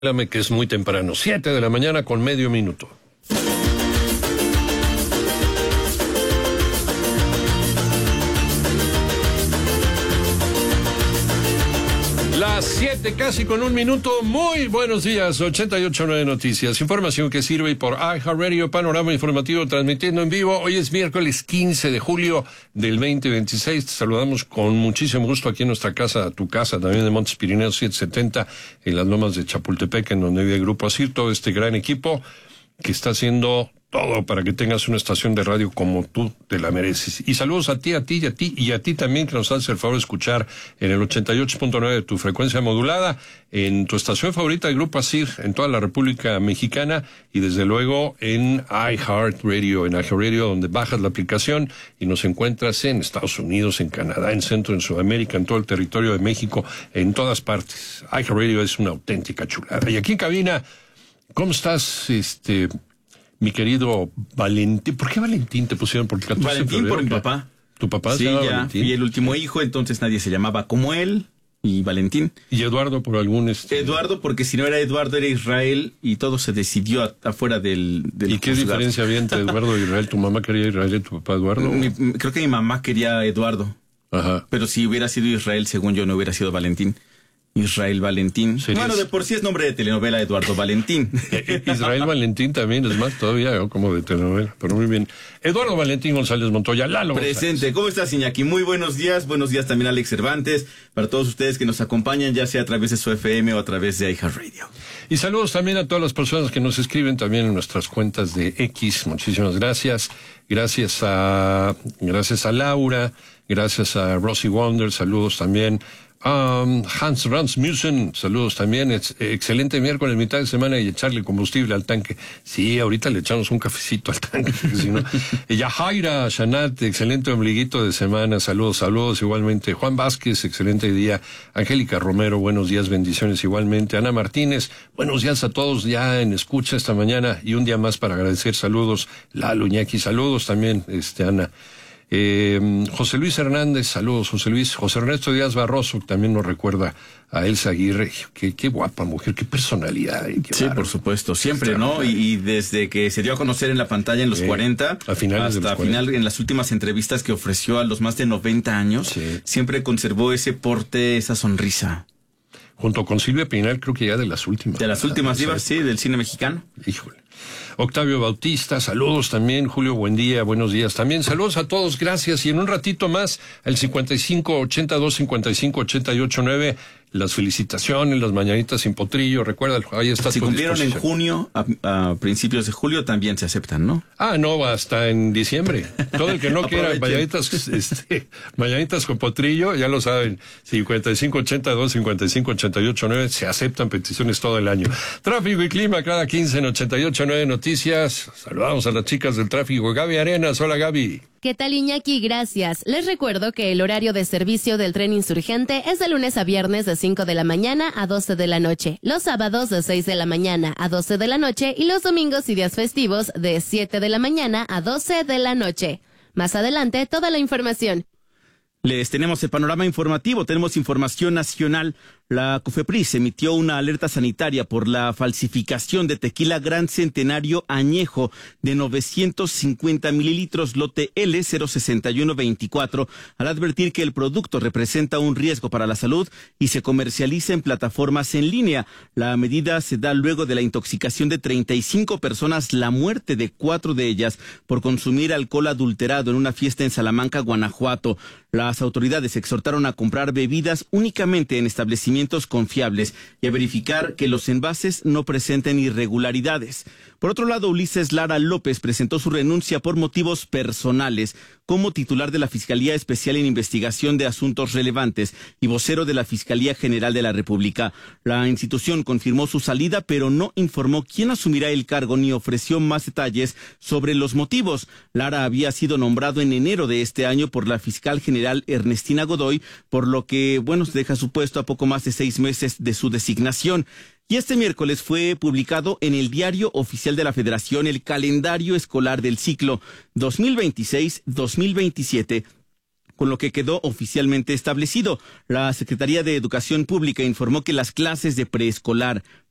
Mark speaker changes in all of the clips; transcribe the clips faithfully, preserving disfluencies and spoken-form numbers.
Speaker 1: Espérame que es muy temprano, siete de la mañana con medio minuto. Las siete casi con un minuto. Muy buenos días. ochenta y ocho punto nueve Noticias. Información que sirve por iHeartRadio, panorama informativo transmitiendo en vivo. Hoy es miércoles quince de julio del veinte veintiséis. Te saludamos con muchísimo gusto aquí en nuestra casa, tu casa también de Montes Pirineos setecientos setenta, en las lomas de Chapultepec, en donde vive el Grupo ASIR, todo este gran equipo que está haciendo todo para que tengas una estación de radio como tú te la mereces. Y saludos a ti, a ti y a ti, y a ti también que nos haces el favor de escuchar en el ochenta y ocho punto nueve de tu frecuencia modulada, en tu estación favorita del Grupo ASIR, en toda la República Mexicana, y desde luego en iHeartRadio, en iHeartRadio, donde bajas la aplicación y nos encuentras en Estados Unidos, en Canadá, en Centro, en Sudamérica, en todo el territorio de México, en todas partes. iHeartRadio es una auténtica chulada. Y aquí en cabina, ¿cómo estás, este... mi querido Valentín? ¿Por qué Valentín te pusieron? Porque
Speaker 2: Valentín por mi papá.
Speaker 1: ¿Tu papá
Speaker 2: sí,
Speaker 1: se llama
Speaker 2: ya
Speaker 1: Valentín?
Speaker 2: Y el último hijo, entonces nadie se llamaba como él, y Valentín.
Speaker 1: ¿Y Eduardo por algún este?
Speaker 2: Eduardo, porque si no era Eduardo, era Israel, y todo se decidió a, afuera del, del
Speaker 1: ¿Y qué
Speaker 2: juzgado.
Speaker 1: diferencia había entre Eduardo y Israel? ¿Tu mamá quería Israel y tu papá Eduardo?
Speaker 2: Mi, creo que mi mamá quería Eduardo.
Speaker 1: Ajá.
Speaker 2: Pero si hubiera sido Israel, según yo, no hubiera sido Valentín. Israel Valentín.
Speaker 1: ¿Serías?
Speaker 2: Bueno, de por sí es nombre de telenovela, Eduardo Valentín.
Speaker 1: Israel Valentín también, es más, todavía ¿no? como de telenovela, pero muy bien. Eduardo Valentín González Montoya, Lalo
Speaker 2: Presente.
Speaker 1: González.
Speaker 2: ¿Cómo estás, Iñaki? Muy buenos días. Buenos días también, Alex Cervantes. Para todos ustedes que nos acompañan, ya sea a través de su F M o a través de iHeartRadio.
Speaker 1: Y saludos también a todas las personas que nos escriben también en nuestras cuentas de X. Muchísimas gracias. Gracias a, gracias a Laura, gracias a Rosie Wonder, saludos también. Um, Hans Rasmussen, saludos también. Es, eh, excelente miércoles, mitad de semana, y echarle combustible al tanque. Sí, ahorita le echamos un cafecito al tanque, si no. Yajaira Shanat, excelente ombliguito de semana, saludos, saludos igualmente. Juan Vázquez, excelente día. Angélica Romero, buenos días, bendiciones igualmente. Ana Martínez, buenos días a todos ya en escucha esta mañana, y un día más para agradecer, saludos. Lalo Iñaki, saludos también, este Ana. Eh, José Luis Hernández, saludos, José Luis. José Ernesto Díaz Barroso, que también nos recuerda a Elsa Aguirre. Qué, qué guapa mujer, qué personalidad. Eh, qué
Speaker 2: sí,
Speaker 1: barro.
Speaker 2: por supuesto, siempre, ¿no? Y, y desde que se dio a conocer en la pantalla en los eh, cuarenta,
Speaker 1: a finales
Speaker 2: hasta final, en las últimas entrevistas que ofreció a los más de noventa años, sí. Siempre conservó ese porte, esa sonrisa.
Speaker 1: Junto con Silvia Pinal, creo que ya de las últimas.
Speaker 2: De las últimas divas, sí, del cine mexicano.
Speaker 1: Híjole. Octavio Bautista, saludos también. Julio, buen día, buenos días también. Saludos a todos, gracias. Y en un ratito más, el cincuenta y cinco ochenta y dos cincuenta y cinco ochenta y ocho nueve, las felicitaciones, las mañanitas sin potrillo. Recuerda, ahí está.
Speaker 2: Si cumplieron en junio, a, a principios de julio, también se aceptan, ¿no?
Speaker 1: Ah, no, hasta en diciembre. Todo el que no quiera mañanitas, este, mañanitas con potrillo, ya lo saben. cincuenta y cinco ochenta y dos cincuenta y cinco ochenta y ocho nueve, se aceptan peticiones todo el año. Tráfico y clima cada quince en ochenta y ocho nueve Noticias. Saludamos a las chicas del tráfico. Gaby Arenas, hola Gaby.
Speaker 3: ¿Qué tal, Iñaki? Gracias. Les recuerdo que el horario de servicio del tren insurgente es de lunes a viernes de cinco de la mañana a doce de la noche, los sábados de seis de la mañana a doce de la noche y los domingos y días festivos de siete de la mañana a doce de la noche. Más adelante, toda la información.
Speaker 2: Les tenemos el panorama informativo, tenemos información nacional. La COFEPRIS emitió una alerta sanitaria por la falsificación de tequila Gran Centenario Añejo de novecientos cincuenta mililitros lote L cero sesenta y uno veinticuatro, al advertir que el producto representa un riesgo para la salud y se comercializa en plataformas en línea. La medida se da luego de la intoxicación de treinta y cinco personas, la muerte de cuatro de ellas por consumir alcohol adulterado en una fiesta en Salamanca, Guanajuato. Las autoridades exhortaron a comprar bebidas únicamente en establecimientos confiables y a verificar que los envases no presenten irregularidades. Por otro lado, Ulises Lara López presentó su renuncia por motivos personales como titular de la Fiscalía Especial en Investigación de Asuntos Relevantes y vocero de la Fiscalía General de la República. La institución confirmó su salida, pero no informó quién asumirá el cargo ni ofreció más detalles sobre los motivos. Lara había sido nombrado en enero de este año por la fiscal general Ernestina Godoy, por lo que, bueno, se deja su puesto a poco más de seis meses de su designación. Y este miércoles fue publicado en el Diario Oficial de la Federación el calendario escolar del ciclo dos mil veintiséis dos mil veintisiete, con lo que quedó oficialmente establecido. La Secretaría de Educación Pública informó que las clases de preescolar,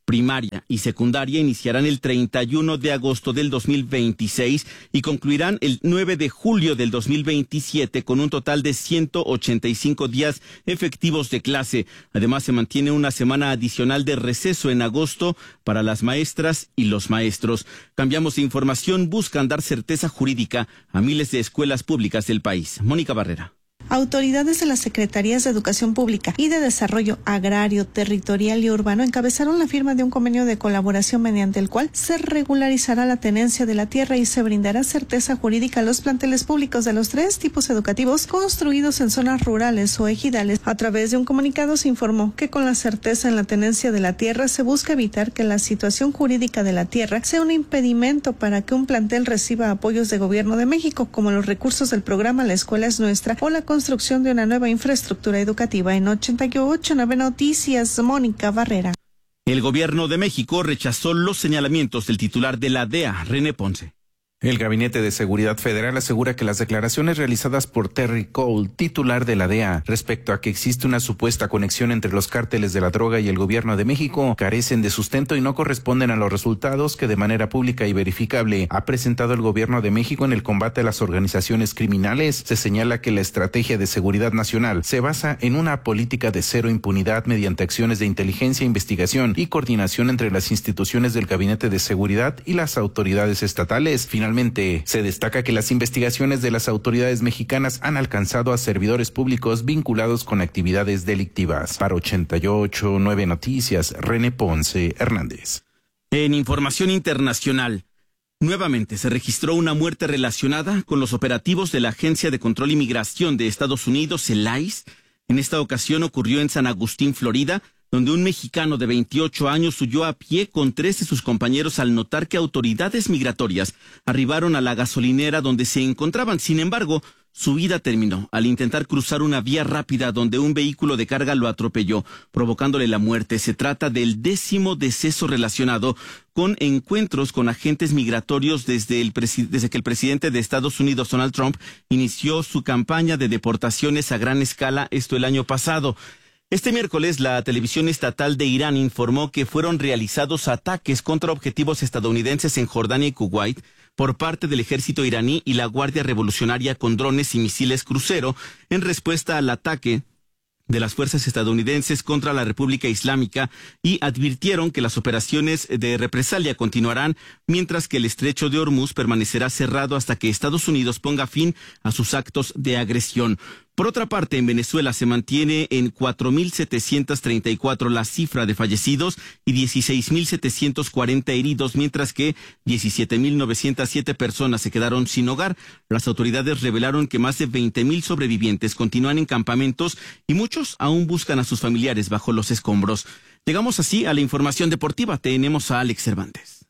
Speaker 2: primaria y secundaria iniciarán el treinta y uno de agosto del dos mil veintiséis y concluirán el nueve de julio del dos mil veintisiete con un total de ciento ochenta y cinco días efectivos de clase. Además, se mantiene una semana adicional de receso en agosto para las maestras y los maestros. Cambiamos de información. Buscan dar certeza jurídica a miles de escuelas públicas del país. Mónica Barrera.
Speaker 4: Autoridades de las Secretarías de Educación Pública y de Desarrollo Agrario, Territorial y Urbano encabezaron la firma de un convenio de colaboración mediante el cual se regularizará la tenencia de la tierra y se brindará certeza jurídica a los planteles públicos de los tres tipos educativos construidos en zonas rurales o ejidales. A través de un comunicado se informó que con la certeza en la tenencia de la tierra se busca evitar que la situación jurídica de la tierra sea un impedimento para que un plantel reciba apoyos de Gobierno de México, como los recursos del programa La Escuela es Nuestra o la construcción de una nueva infraestructura educativa. En ochenta y ocho nueve Noticias, Mónica Barrera.
Speaker 2: El Gobierno de México rechazó los señalamientos del titular de la D E A, René Ponce.
Speaker 5: El Gabinete de Seguridad Federal asegura que las declaraciones realizadas por Terry Cole, titular de la D E A, respecto a que existe una supuesta conexión entre los cárteles de la droga y el Gobierno de México, carecen de sustento y no corresponden a los resultados que de manera pública y verificable ha presentado el Gobierno de México en el combate a las organizaciones criminales. Se señala que la estrategia de seguridad nacional se basa en una política de cero impunidad mediante acciones de inteligencia, investigación y coordinación entre las instituciones del Gabinete de Seguridad y las autoridades estatales. Finalmente, Finalmente, se destaca que las investigaciones de las autoridades mexicanas han alcanzado a servidores públicos vinculados con actividades delictivas. Para ochenta y ocho nueve Noticias, René Ponce Hernández.
Speaker 2: En información internacional, nuevamente se registró una muerte relacionada con los operativos de la Agencia de Control y Migración de Estados Unidos, el I C E. En esta ocasión ocurrió en San Agustín, Florida, donde un mexicano de veintiocho años huyó a pie con tres de sus compañeros al notar que autoridades migratorias arribaron a la gasolinera donde se encontraban. Sin embargo, su vida terminó al intentar cruzar una vía rápida donde un vehículo de carga lo atropelló, provocándole la muerte. Se trata del décimo deceso relacionado con encuentros con agentes migratorios desde, el presi- desde que el presidente de Estados Unidos, Donald Trump, inició su campaña de deportaciones a gran escala, esto el año pasado. Este miércoles, la televisión estatal de Irán informó que fueron realizados ataques contra objetivos estadounidenses en Jordania y Kuwait por parte del ejército iraní y la Guardia Revolucionaria con drones y misiles crucero en respuesta al ataque de las fuerzas estadounidenses contra la República Islámica, y advirtieron que las operaciones de represalia continuarán mientras que el estrecho de Hormuz permanecerá cerrado hasta que Estados Unidos ponga fin a sus actos de agresión. Por otra parte, en Venezuela se mantiene en cuatro mil setecientos treinta y cuatro la cifra de fallecidos y dieciséis mil setecientos cuarenta heridos, mientras que diecisiete mil novecientas siete personas se quedaron sin hogar. Las autoridades revelaron que más de veinte mil sobrevivientes continúan en campamentos y muchos aún buscan a sus familiares bajo los escombros. Llegamos así a la información deportiva. Tenemos a Alex Cervantes.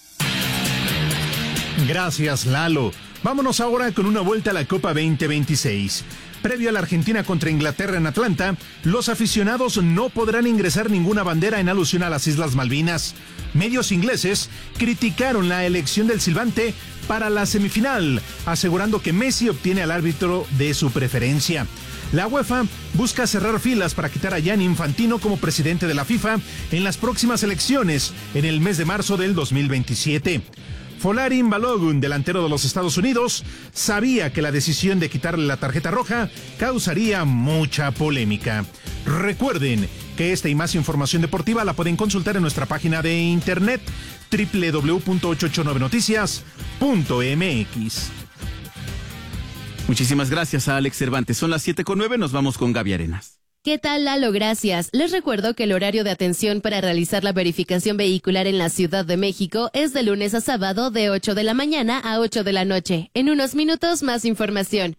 Speaker 6: Gracias, Lalo. Vámonos ahora con una vuelta a la Copa veinte veintiséis. Previo a la Argentina contra Inglaterra en Atlanta, los aficionados no podrán ingresar ninguna bandera en alusión a las Islas Malvinas. Medios ingleses criticaron la elección del silbante para la semifinal, asegurando que Messi obtiene al árbitro de su preferencia. La UEFA busca cerrar filas para quitar a Gianni Infantino como presidente de la FIFA en las próximas elecciones en el mes de marzo del dos mil veintisiete. Folarin Balogun, delantero de los Estados Unidos, sabía que la decisión de quitarle la tarjeta roja causaría mucha polémica. Recuerden que esta y más información deportiva la pueden consultar en nuestra página de internet doble u doble u doble u punto ochocientos ochenta y nueve noticias punto m x.
Speaker 2: Muchísimas gracias a Alex Cervantes. Son las siete con nueve, nos vamos con Gaby Arenas.
Speaker 3: ¿Qué tal, Lalo? Gracias. Les recuerdo que el horario de atención para realizar la verificación vehicular en la Ciudad de México es de lunes a sábado de ocho de la mañana a ocho de la noche. En unos minutos, más información.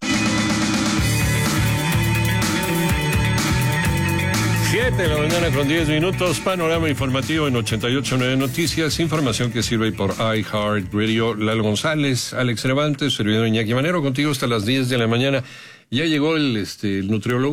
Speaker 1: siete de la mañana con diez minutos, panorama informativo en ochenta y ocho nueve Noticias, información que sirve por iHeartRadio. Lalo González, Alex Cervantes, servidor Iñaki Manero, contigo hasta las diez de la mañana. ¿Ya llegó el, este, el nutriólogo?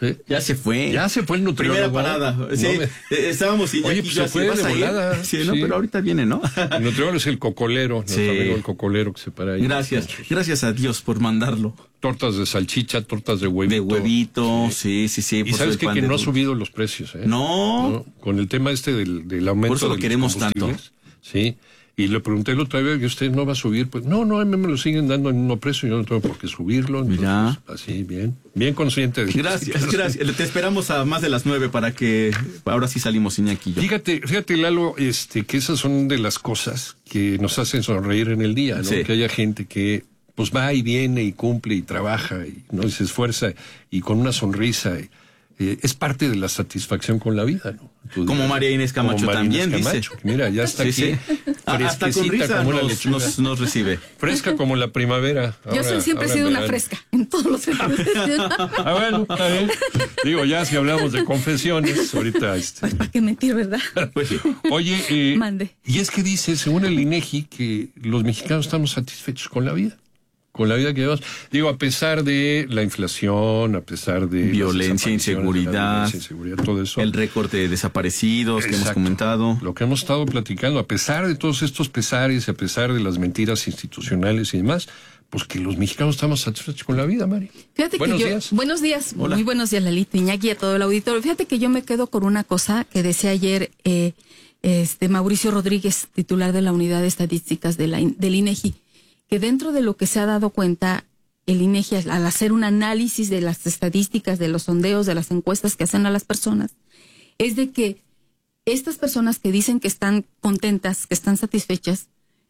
Speaker 1: ¿Sí?
Speaker 2: Ya se fue.
Speaker 1: Ya se fue el nutriólogo.
Speaker 2: Primera parada. Sí, no me... estábamos y
Speaker 1: Oye, pues se fue de volada.
Speaker 2: Sí, no, sí, pero ahorita viene, ¿no?
Speaker 1: El nutriólogo es el cocolero,
Speaker 2: sí.
Speaker 1: nuestro amigo el cocolero que se para ahí.
Speaker 2: Gracias, gracias a Dios por mandarlo.
Speaker 1: Tortas de salchicha, tortas de huevito.
Speaker 2: De huevito, sí, sí, sí.
Speaker 1: Y por sabes que, que no ha subido los precios, ¿eh?
Speaker 2: No.
Speaker 1: no. Con el tema este del, del aumento.
Speaker 2: Por eso lo
Speaker 1: de
Speaker 2: queremos tanto.
Speaker 1: Sí. Y le pregunté la otra vez que usted no va a subir, pues no, no, a mí me lo siguen dando al mismo precio, yo no tengo por qué subirlo. Entonces,
Speaker 2: Mira.
Speaker 1: Así, bien, bien consciente de eso.
Speaker 2: Gracias, gracias. Te esperamos a más de las nueve para que ahora sí salimos, Iñaki y yo.
Speaker 1: Fíjate, fíjate, Lalo, este, que esas son de las cosas que nos hacen sonreír en el día, ¿no?
Speaker 2: Sí.
Speaker 1: Que haya gente que pues va y viene y cumple y trabaja y no y se esfuerza y con una sonrisa. Y, Eh, es parte de la satisfacción con la vida, ¿no?
Speaker 2: Tú como dirás, María Inés Camacho María también Inés Camacho,
Speaker 1: dice. Mira, ya está
Speaker 2: sí,
Speaker 1: aquí,
Speaker 2: sí. Hasta con risa
Speaker 1: como
Speaker 2: nos, nos, nos recibe.
Speaker 1: Fresca como la primavera.
Speaker 7: Ahora, yo soy, siempre he sido una fresca, en todos los sentidos.
Speaker 1: Ah, bueno, está bien. Digo, ya si hablamos de confesiones, ahorita... Este...
Speaker 7: Pues, ¿para qué mentir, verdad?
Speaker 1: Pues, oye, eh,
Speaker 7: Mande.
Speaker 1: Y es que dice, según el INEGI, que los mexicanos estamos satisfechos con la vida. Con la vida que llevamos. Digo, a pesar de la inflación, a pesar de...
Speaker 2: Violencia, inseguridad,
Speaker 1: violencia, inseguridad, todo eso.
Speaker 2: El recorte de desaparecidos. Exacto. Que hemos comentado.
Speaker 1: Lo que hemos estado platicando, a pesar de todos estos pesares, a pesar de las mentiras institucionales y demás, pues que los mexicanos estamos satisfechos con la vida, Mari.
Speaker 7: Fíjate
Speaker 1: buenos
Speaker 7: que yo,
Speaker 1: días.
Speaker 7: Buenos días.
Speaker 2: Hola.
Speaker 7: Muy buenos días, Lalita, Iñaki y a todo el auditorio. Fíjate que yo me quedo con una cosa que decía ayer eh, este Mauricio Rodríguez, titular de la Unidad de Estadísticas de la, del INEGI, que dentro de lo que se ha dado cuenta el INEGI al hacer un análisis de las estadísticas, de los sondeos, de las encuestas que hacen a las personas, es de que estas personas que dicen que están contentas, que están satisfechas,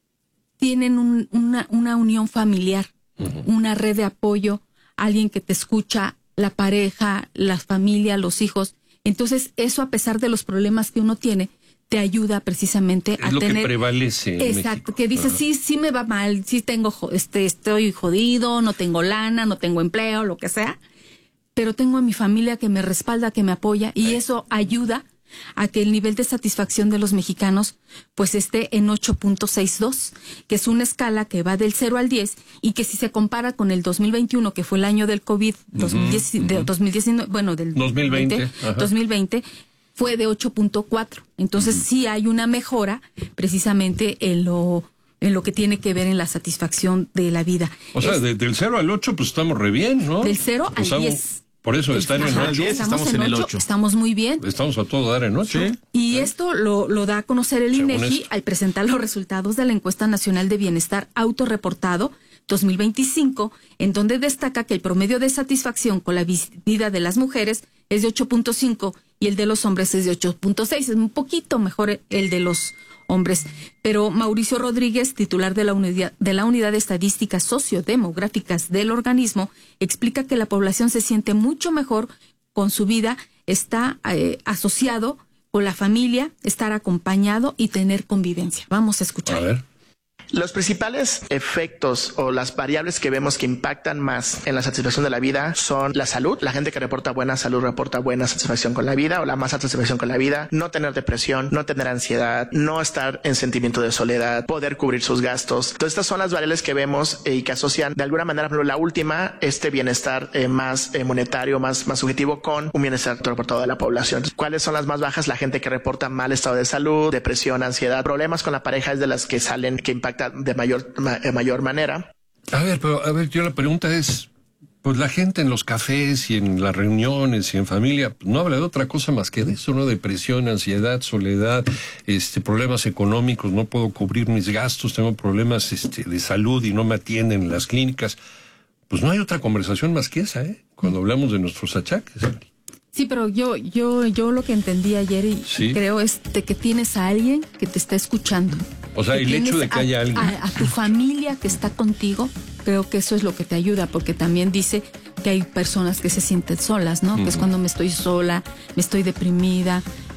Speaker 7: tienen un, una, una unión familiar, uh-huh. una red de apoyo, alguien que te escucha, la pareja, la familia, los hijos. Entonces, eso a pesar de los problemas que uno tiene, te ayuda precisamente
Speaker 1: es
Speaker 7: a
Speaker 1: lo
Speaker 7: tener...
Speaker 1: que prevalece en
Speaker 7: Exacto,
Speaker 1: México.
Speaker 7: que dice,
Speaker 1: Ajá.
Speaker 7: sí, sí me va mal, sí tengo, este, estoy jodido, no tengo lana, no tengo empleo, lo que sea, pero tengo a mi familia que me respalda, que me apoya, y eso ayuda a que el nivel de satisfacción de los mexicanos pues esté en ocho punto sesenta y dos, que es una escala que va del cero al diez, y que si se compara con el dos mil veintiuno, que fue el año del COVID, uh-huh, dos mil diez, uh-huh. de dos mil diecinueve, bueno, del
Speaker 1: dos mil veinte,
Speaker 7: dos mil veinte, fue de ocho punto cuatro. Entonces, uh-huh. sí hay una mejora precisamente en lo en lo que tiene que ver en la satisfacción de la vida.
Speaker 1: O sea,
Speaker 7: es,
Speaker 1: de, del cero al ocho, pues estamos re bien, ¿no?
Speaker 7: Del cero
Speaker 1: pues
Speaker 7: al diez.
Speaker 1: Por eso están en el ocho.
Speaker 2: diez, estamos, estamos en el ocho.
Speaker 7: Estamos muy bien.
Speaker 1: Estamos a todo dar en ocho.
Speaker 2: ¿Sí?
Speaker 7: Y ¿sí? esto lo, lo da a conocer el Según INEGI esto. al presentar los resultados de la Encuesta Nacional de Bienestar Autorreportado dos mil veinticinco, en donde destaca que el promedio de satisfacción con la vida de las mujeres es de ocho punto cinco y el de los hombres es de ocho punto seis. Es un poquito mejor el de los hombres. Pero Mauricio Rodríguez, titular de la unidad de la Unidad de Estadísticas Sociodemográficas del organismo, explica que la población se siente mucho mejor con su vida, está eh, asociado con la familia, estar acompañado y tener convivencia. Vamos a escuchar.
Speaker 1: A ver.
Speaker 8: Los principales efectos o las variables que vemos que impactan más en la satisfacción de la vida son la salud. La gente que reporta buena salud reporta buena satisfacción con la vida o la más satisfacción con la vida. No tener depresión, no tener ansiedad, no estar en sentimiento de soledad, poder cubrir sus gastos. Entonces, estas son las variables que vemos eh, y que asocian de alguna manera, pero la última, este bienestar eh, más eh, monetario, más, más subjetivo con un bienestar reportado de la población. ¿Cuáles son las más bajas? La gente que reporta mal estado de salud, depresión, ansiedad, problemas con la pareja es de las que salen, que impactan de mayor, ma, mayor manera.
Speaker 1: A ver, pero a ver, yo la pregunta es, pues la gente en los cafés y en las reuniones y en familia no habla de otra cosa más que de eso, ¿no? Depresión, ansiedad, soledad, este, problemas económicos, no puedo cubrir mis gastos, tengo problemas este, de salud y no me atienden en las clínicas. Pues no hay otra conversación más que esa, ¿eh? Cuando hablamos de nuestros achaques.
Speaker 7: Sí, pero yo, yo, yo lo que entendí ayer y ¿sí? creo es de que tienes a alguien que te está escuchando.
Speaker 1: O sea, el hecho de que
Speaker 7: a,
Speaker 1: haya alguien.
Speaker 7: A, a tu familia que está contigo, creo que eso es lo que te ayuda, porque también dice que hay personas que se sienten solas, ¿no? Uh-huh. Que es cuando me estoy sola, me estoy deprimida,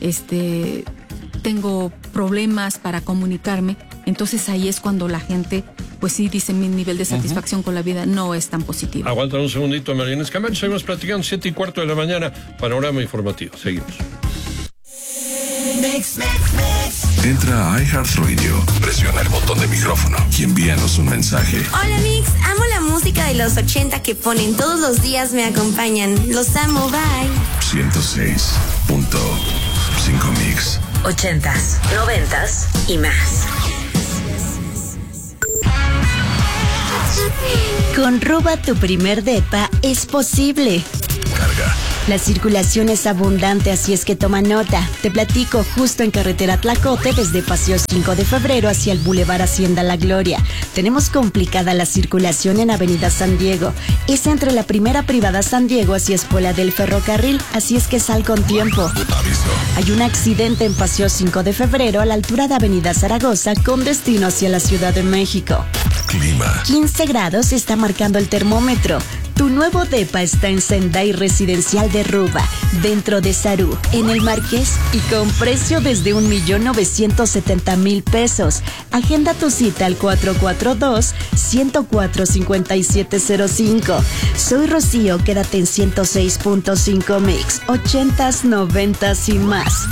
Speaker 7: este, tengo problemas para comunicarme. Entonces ahí es cuando la gente, pues sí, dice mi nivel de satisfacción uh-huh. con la vida no es tan positivo.
Speaker 1: Aguanta un segundito, María Inés Camacho. Seguimos platicando, siete y cuarto de la mañana, panorama informativo. Seguimos.
Speaker 9: Mix, mix, mix. Entra a iHeartRadio, presiona el botón de micrófono y envíanos un mensaje.
Speaker 10: Hola Mix, amo la música de los ochenta que ponen todos los días, me acompañan. Los amo, bye.
Speaker 9: ciento seis punto cinco Mix.
Speaker 11: Ochentas, noventas y más.
Speaker 12: Con Ruba tu primer depa es posible.
Speaker 9: Carga.
Speaker 12: La circulación es abundante, así es que toma nota. Te platico, justo en carretera Tlacote, desde Paseo cinco de febrero hacia el Boulevard Hacienda La Gloria. Tenemos complicada la circulación en Avenida San Diego. Es entre la primera privada San Diego hacia Espuela del Ferrocarril, así es que sal con tiempo.
Speaker 9: Aviso.
Speaker 12: Hay un accidente en Paseo cinco de febrero a la altura de Avenida Zaragoza con destino hacia la Ciudad de México.
Speaker 9: Clima.
Speaker 12: quince grados está marcando el termómetro. Tu nuevo depa está en Sendai Residencial de Ruba, dentro de Sarú, en el Marqués, y con precio desde un millón novecientos setenta mil pesos. Agenda tu cita al cuatro cuatro dos, uno cero cuatro, cinco siete cero cinco. Soy Rocío, quédate en ciento seis punto cinco Mix, ochentas, noventas y más.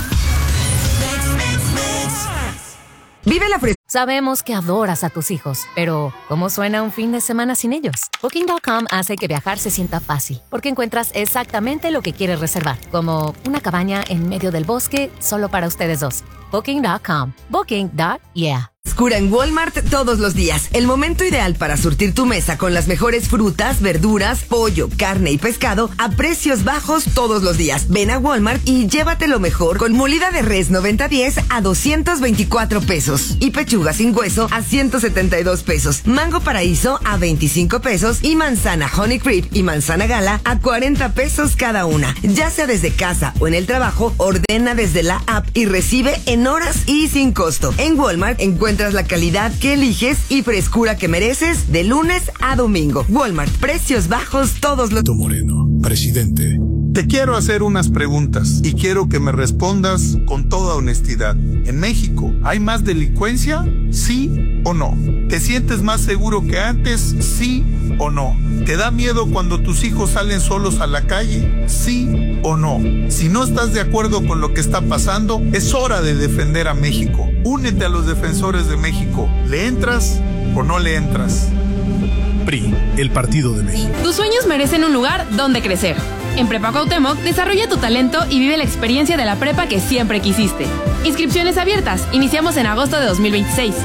Speaker 11: Vive la frescura.
Speaker 13: Sabemos que adoras a tus hijos, pero ¿cómo suena un fin de semana sin ellos? Booking punto com hace que viajar se sienta fácil, porque encuentras exactamente lo que quieres reservar, como una cabaña en medio del bosque solo para ustedes dos. Booking punto com. Booking. Yeah.
Speaker 11: Frescura en Walmart todos los días. El momento ideal para surtir tu mesa con las mejores frutas, verduras, pollo, carne y pescado a precios bajos todos los días. Ven a Walmart y llévate lo mejor con molida de res noventa diez a doscientos veinticuatro pesos y pechuga sin hueso a ciento setenta y dos pesos. Mango paraíso a veinticinco pesos y manzana Honey Creep y manzana Gala a cuarenta pesos cada una. Ya sea desde casa o en el trabajo, ordena desde la app y recibe en horas y sin costo. En Walmart encuentras la calidad que eliges y frescura que mereces de lunes a domingo. Walmart, precios bajos todos los...
Speaker 9: Moreno, presidente.
Speaker 14: Te quiero hacer unas preguntas y quiero que me respondas con toda honestidad. ¿En México hay más delincuencia? ¿Sí o no? ¿Te sientes más seguro que antes? ¿Sí o no? ¿Te da miedo cuando tus hijos salen solos a la calle? ¿Sí o no? Si no estás de acuerdo con lo que está pasando, es hora de defender a México. Únete a los defensores de México. ¿Le entras o no le entras?
Speaker 6: P R I, el Partido de México.
Speaker 15: Tus sueños merecen un lugar donde crecer. En Prepa Cuauhtémoc, desarrolla tu talento y vive la experiencia de la prepa que siempre quisiste. Inscripciones abiertas. Iniciamos en agosto de dos mil veintiséis.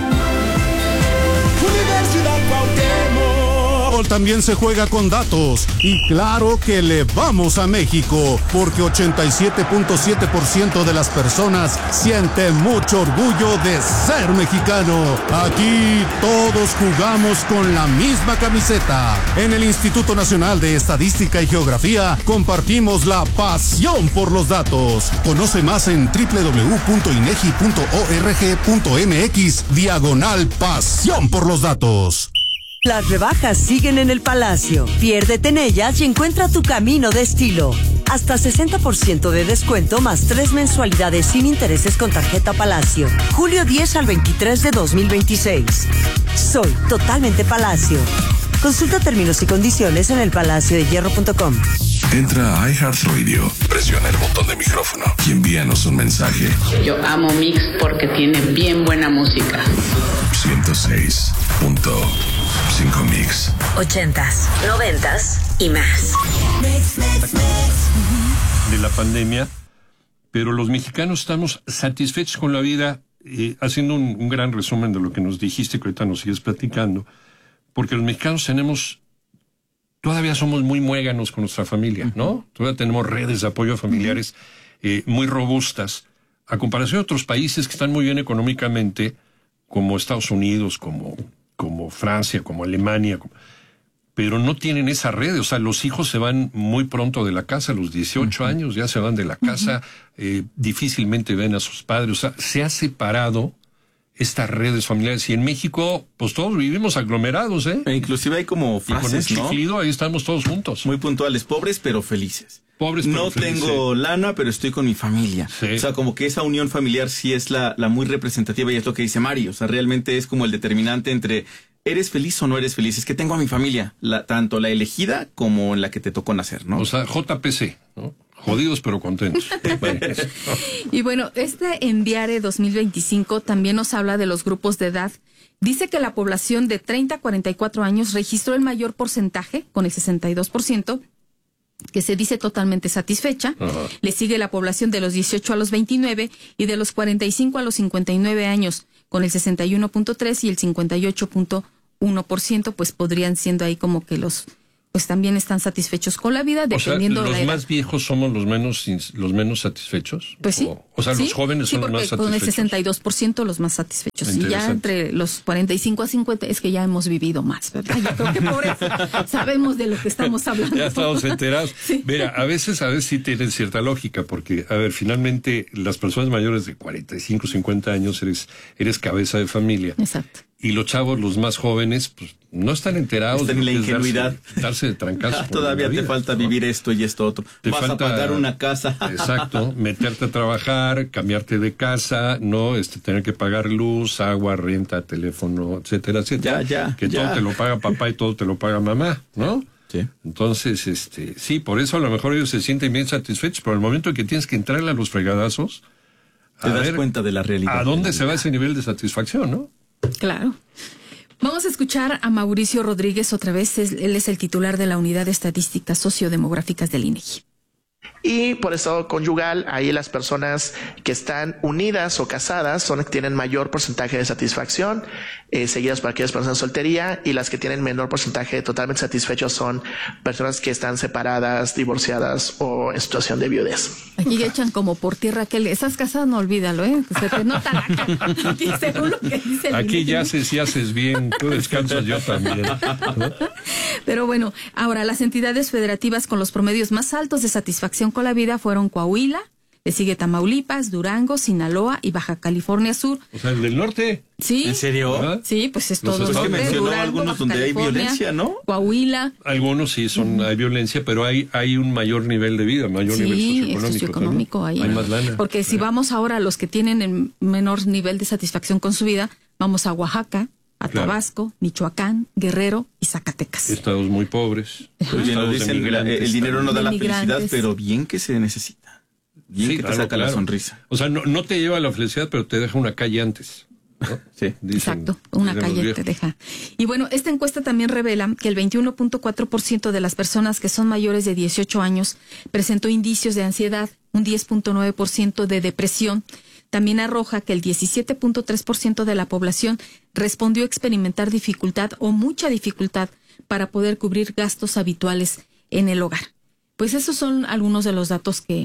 Speaker 16: Universidad Cuauhtémoc. También se juega con datos. Y claro que le vamos a México, porque ochenta y siete punto siete por ciento de las personas siente mucho orgullo de ser mexicano. Aquí todos jugamos con la misma camiseta. En el Instituto Nacional de Estadística y Geografía compartimos la pasión por los datos. Conoce más en doble u doble u doble u punto inegi punto org punto mx diagonal pasión por los datos.
Speaker 17: Las rebajas siguen en el Palacio. Piérdete en ellas y encuentra tu camino de estilo. Hasta sesenta por ciento de descuento más tres mensualidades sin intereses con tarjeta Palacio. Julio diez al veintitrés de dos mil veintiséis. Soy totalmente Palacio. Consulta términos y condiciones en el palacio de hierro punto com.
Speaker 9: Entra a iHeartRadio, presiona el botón de micrófono y envíanos un mensaje.
Speaker 18: Yo amo Mix porque tiene bien buena música.
Speaker 9: ciento seis punto cinco Mix.
Speaker 11: Ochentas, noventas y más.
Speaker 1: De la pandemia, pero los mexicanos estamos satisfechos con la vida, eh, haciendo un, un gran resumen de lo que nos dijiste, que ahorita nos sigues platicando, porque los mexicanos tenemos, todavía somos muy muéganos con nuestra familia, ¿no? Todavía tenemos redes de apoyo familiares eh, muy robustas, a comparación de otros países que están muy bien económicamente, como Estados Unidos, como, como Francia, como Alemania, como, pero no tienen esa red. O sea, los hijos se van muy pronto de la casa, a los dieciocho uh-huh. años ya se van de la casa, uh-huh. eh, difícilmente ven a sus padres. O sea, se ha separado estas redes familiares. Y en México, pues todos vivimos aglomerados, ¿eh?
Speaker 2: E inclusive hay como frases,
Speaker 1: y con un chiflido, ¿no? Ahí estamos todos juntos.
Speaker 2: Muy puntuales, pobres pero felices.
Speaker 1: Pobres pero
Speaker 2: no
Speaker 1: felices.
Speaker 2: tengo lana, pero estoy con mi familia. Sí. O sea, como que esa unión familiar sí es la, la muy representativa, y es lo que dice Mari. O sea, realmente es como el determinante entre ¿eres feliz o no eres feliz? Es que tengo a mi familia, la, tanto la elegida como la que te tocó nacer, ¿no?
Speaker 1: O sea, J P C, ¿no? Jodidos pero contentos. Bueno,
Speaker 7: y bueno, este Enviare dos mil veinticinco también nos habla de los grupos de edad. Dice que la población de treinta a cuarenta y cuatro años registró el mayor porcentaje, con el sesenta y dos por ciento, que se dice totalmente satisfecha. Ajá. Le sigue la población de los dieciocho a los veintinueve y de los cuarenta y cinco a los cincuenta y nueve años, con el sesenta y uno punto tres por ciento y el cincuenta y ocho punto uno por ciento, pues podrían siendo ahí como que los... pues también están satisfechos con la vida, dependiendo
Speaker 1: o sea,
Speaker 7: de la edad.
Speaker 1: ¿los más viejos somos los menos los menos satisfechos?
Speaker 7: Pues sí.
Speaker 1: O, o sea,
Speaker 7: sí,
Speaker 1: los jóvenes
Speaker 7: sí,
Speaker 1: son los más satisfechos.
Speaker 7: Con el sesenta y dos por ciento los más satisfechos. Y ya entre los cuarenta y cinco a cincuenta es que ya hemos vivido más, ¿verdad? Yo creo que por eso sabemos de lo que estamos hablando.
Speaker 1: Ya estamos enterados.
Speaker 7: Sí.
Speaker 1: Mira, a veces, a veces sí tienen cierta lógica, porque, a ver, finalmente, las personas mayores de cuarenta y cinco, cincuenta años eres, eres cabeza de familia.
Speaker 7: Exacto.
Speaker 1: Y los chavos, los más jóvenes, pues no están enterados.
Speaker 2: Están en la ingenuidad.
Speaker 1: Darse, darse de trancazo.
Speaker 2: Todavía te vida, falta ¿no? vivir esto y esto otro.
Speaker 1: Te
Speaker 2: Vas
Speaker 1: falta,
Speaker 2: a pagar una casa.
Speaker 1: Exacto. Meterte a trabajar, cambiarte de casa, no, este, tener que pagar luz, agua, renta, teléfono, etcétera, etcétera.
Speaker 2: Ya, ya.
Speaker 1: Que
Speaker 2: ya.
Speaker 1: todo te lo paga papá y todo te lo paga mamá, ¿no?
Speaker 2: Sí.
Speaker 1: Entonces, este, sí, por eso a lo mejor ellos se sienten bien satisfechos, pero el momento en que tienes que entrarle a los fregadazos,
Speaker 2: te das ver, cuenta de la realidad.
Speaker 1: ¿A dónde se va ese nivel de satisfacción, no?
Speaker 7: Claro. Vamos a escuchar a Mauricio Rodríguez otra vez. Él es el titular de la Unidad de Estadísticas Sociodemográficas del INEGI.
Speaker 8: Y por estado conyugal, ahí las personas que están unidas o casadas son tienen mayor porcentaje de satisfacción, eh, seguidas por aquellas personas en soltería, y las que tienen menor porcentaje de totalmente satisfechos son personas que están separadas, divorciadas o en situación de viudez.
Speaker 7: Aquí echan como por tierra que estás casado, no olvídalo, ¿eh? Se te nota la cara. Aquí según lo que dice el
Speaker 1: Aquí ya haces y haces bien, tú descansas, yo también. ¿No?
Speaker 7: Pero bueno, ahora las entidades federativas con los promedios más altos de satisfacción con la vida fueron Coahuila, le sigue Tamaulipas, Durango, Sinaloa y Baja California Sur.
Speaker 1: O sea, el del norte.
Speaker 7: Sí.
Speaker 2: ¿En serio?
Speaker 1: ¿verdad?
Speaker 7: Sí, pues es todo.
Speaker 2: Pues que mencionó
Speaker 7: Durango,
Speaker 2: algunos
Speaker 7: Baja
Speaker 2: donde
Speaker 7: California,
Speaker 2: hay violencia, ¿no?
Speaker 7: Coahuila.
Speaker 1: Algunos sí son, uh-huh. hay violencia, pero hay hay un mayor nivel de vida, mayor
Speaker 7: sí,
Speaker 1: nivel socioeconómico.
Speaker 7: socioeconómico ahí.
Speaker 1: Hay más lana.
Speaker 7: Porque si
Speaker 1: sí.
Speaker 7: vamos ahora a los que tienen el menor nivel de satisfacción con su vida, vamos a Oaxaca, a claro. Tabasco, Michoacán, Guerrero y Zacatecas.
Speaker 1: Estados muy pobres.
Speaker 2: Pues bien, lo dicen, el dinero no da la felicidad, pero bien que se necesita. Bien sí, que claro, te saca claro. la sonrisa.
Speaker 1: O sea, no, no te lleva a la felicidad, pero te deja una calle antes. ¿no?
Speaker 2: Sí.
Speaker 1: Dicen,
Speaker 7: exacto, una calle te deja. Y bueno, esta encuesta también revela que el veintiuno punto cuatro por ciento de las personas que son mayores de dieciocho años presentó indicios de ansiedad, un diez punto nueve por ciento de depresión. También arroja que el diecisiete punto tres por ciento de la población respondió a experimentar dificultad o mucha dificultad para poder cubrir gastos habituales en el hogar. Pues esos son algunos de los datos que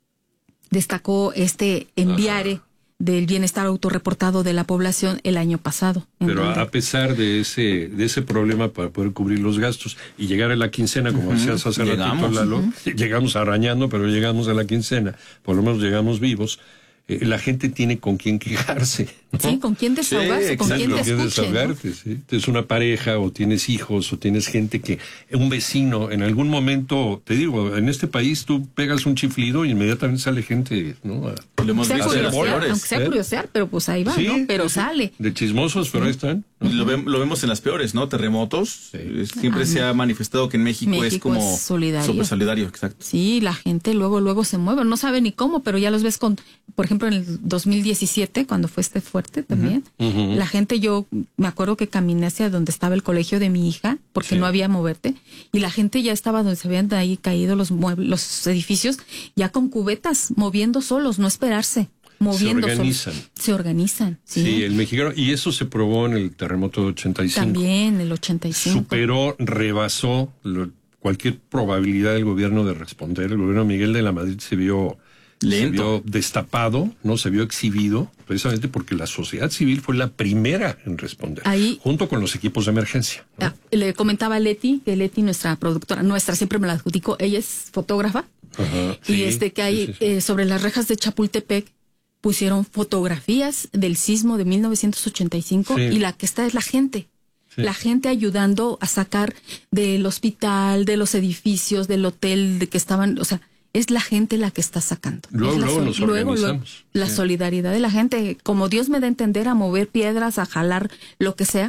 Speaker 7: destacó este Enviare Ajá. del bienestar autorreportado de la población el año pasado.
Speaker 1: Pero donde... a pesar de ese de ese problema para poder cubrir los gastos y llegar a la quincena, como uh-huh. decías hace ratito, Lalo, uh-huh. llegamos arañando, pero llegamos a la quincena, por lo menos llegamos vivos. Eh, la gente tiene con quién quejarse, ¿no?
Speaker 7: Sí, con quién desahogarse, sí, con quién te escuche,
Speaker 1: desahogarte,
Speaker 7: ¿no?
Speaker 1: ¿sí? Tienes una pareja o tienes hijos o tienes gente que, un vecino, en algún momento, te digo, en este país tú pegas un chiflido y inmediatamente sale gente, ¿no? A,
Speaker 7: Lo hemos visto curiosear, aunque sea ¿eh? curiosear, pero pues ahí va, sí, ¿no? Pero sí, sale.
Speaker 1: De chismosos, pero sí. ahí están.
Speaker 2: Uh-huh. Lo, ve, lo vemos en las peores, ¿no? Terremotos. Sí. Siempre ah, se ha manifestado que en México, México es como...
Speaker 7: Es solidario.
Speaker 2: Súper solidario, exacto.
Speaker 7: Sí, la gente luego, luego se mueve, no sabe ni cómo, pero ya los ves con, por ejemplo, en el dos mil diecisiete, cuando fue este fuerte también, uh-huh. Uh-huh. la gente, yo me acuerdo que caminé hacia donde estaba el colegio de mi hija, porque sí. no había moverte, y la gente ya estaba donde se habían ahí caído los muebles, los edificios, ya con cubetas, moviendo solos, no esperarse. Moviendo,
Speaker 1: se organizan.
Speaker 7: Solos. Se organizan, sí.
Speaker 1: Sí, el mexicano, y eso se probó en el terremoto de ochenta y cinco.
Speaker 7: También, el ochenta y cinco.
Speaker 1: Superó, rebasó lo, cualquier probabilidad del gobierno de responder. El gobierno de Miguel de la Madrid se vio... Lento. Se vio destapado, no se vio exhibido, precisamente porque la sociedad civil fue la primera en responder,
Speaker 7: ahí,
Speaker 1: junto con los equipos de emergencia, ¿no?
Speaker 7: Ah, le comentaba a Leti, que Leti, nuestra productora, nuestra, siempre me la adjudico, ella es fotógrafa,
Speaker 1: Ajá,
Speaker 7: y
Speaker 1: sí,
Speaker 7: este que hay
Speaker 1: sí, sí, sí.
Speaker 7: Eh, sobre las rejas de Chapultepec, pusieron fotografías del sismo de mil novecientos ochenta y cinco, sí. y la que está es la gente. Sí. La gente ayudando a sacar del hospital, de los edificios, del hotel, de que estaban, o sea, es la gente la que está sacando.
Speaker 1: Luego,
Speaker 7: la
Speaker 1: luego
Speaker 7: sol-
Speaker 1: nos
Speaker 7: luego,
Speaker 1: organizamos.
Speaker 7: luego, la
Speaker 1: sí.
Speaker 7: solidaridad de la gente, como Dios me da a entender, a mover piedras, a jalar lo que sea,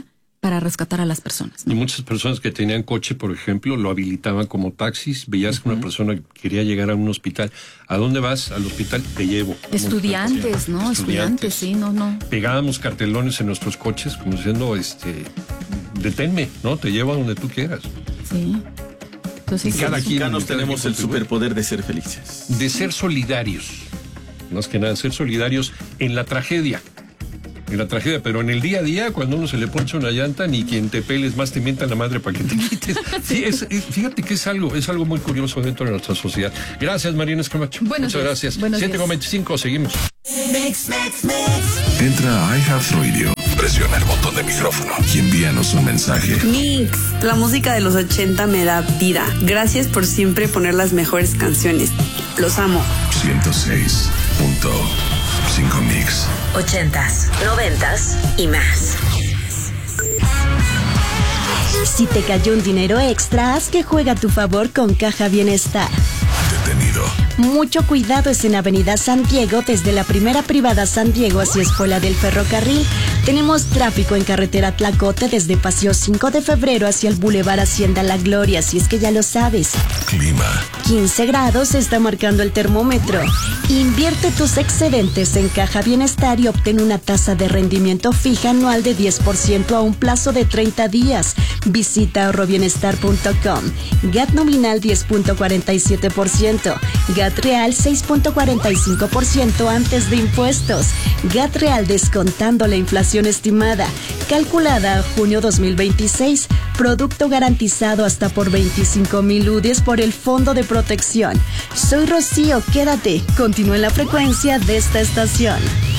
Speaker 7: para rescatar a las personas, ¿no?
Speaker 1: Y muchas personas que tenían coche, por ejemplo, lo habilitaban como taxis. Veías que uh-huh. una persona quería llegar a un hospital. ¿A dónde vas? Al hospital, te llevo.
Speaker 7: Estudiantes, ¿no? Estudiantes, Estudiantes, sí, no, no.
Speaker 1: Pegábamos cartelones en nuestros coches como diciendo, este, deténme, ¿no? Te llevo a donde tú quieras.
Speaker 7: Sí. Entonces,
Speaker 2: y cada quien mexicanos tenemos el superpoder de ser felices.
Speaker 1: De ser solidarios. Más que nada, ser solidarios en la tragedia. En la tragedia, pero en el día a día, cuando uno se le poncha una llanta, ni quien te peles más te mienta la madre para que te quites. Sí, es, es, fíjate que es algo, es algo muy curioso dentro de nuestra sociedad. Gracias, Marina Escamacho.
Speaker 7: Buenos
Speaker 1: Muchas
Speaker 7: días.
Speaker 1: gracias.
Speaker 7: Buenos
Speaker 1: siete con veinticinco, seguimos.
Speaker 9: Mix, mix, mix. Entra a iHeartRadio, presiona el botón de micrófono y envíanos un mensaje.
Speaker 19: Mix, la música de los ochenta me da vida. Gracias por siempre poner las mejores canciones. Los amo.
Speaker 9: ciento seis punto cinco Mix.
Speaker 12: Ochentas, noventas y más. Si te cayó un dinero extra, haz que juegue a tu favor con Caja Bienestar.
Speaker 9: Detenido.
Speaker 12: Mucho cuidado, es en Avenida San Diego, desde la primera privada San Diego hacia Escuela del Ferrocarril. Tenemos tráfico en carretera Tlacote desde Paseo cinco de febrero hacia el Boulevard Hacienda La Gloria, si es que ya lo sabes.
Speaker 9: Clima.
Speaker 12: quince grados se está marcando el termómetro. Invierte tus excedentes en Caja Bienestar y obtén una tasa de rendimiento fija anual de diez por ciento a un plazo de treinta días. Visita ahorro bienestar punto com. G A T nominal diez punto cuarenta y siete por ciento. G A T real seis punto cuarenta y cinco por ciento antes de impuestos. G A T real descontando la inflación estimada. Calculada a junio dos mil veintiséis. Producto garantizado hasta por veinticinco mil U D Is por el Fondo de Protección. Soy Rocío, quédate. Continúa en la frecuencia de esta estación.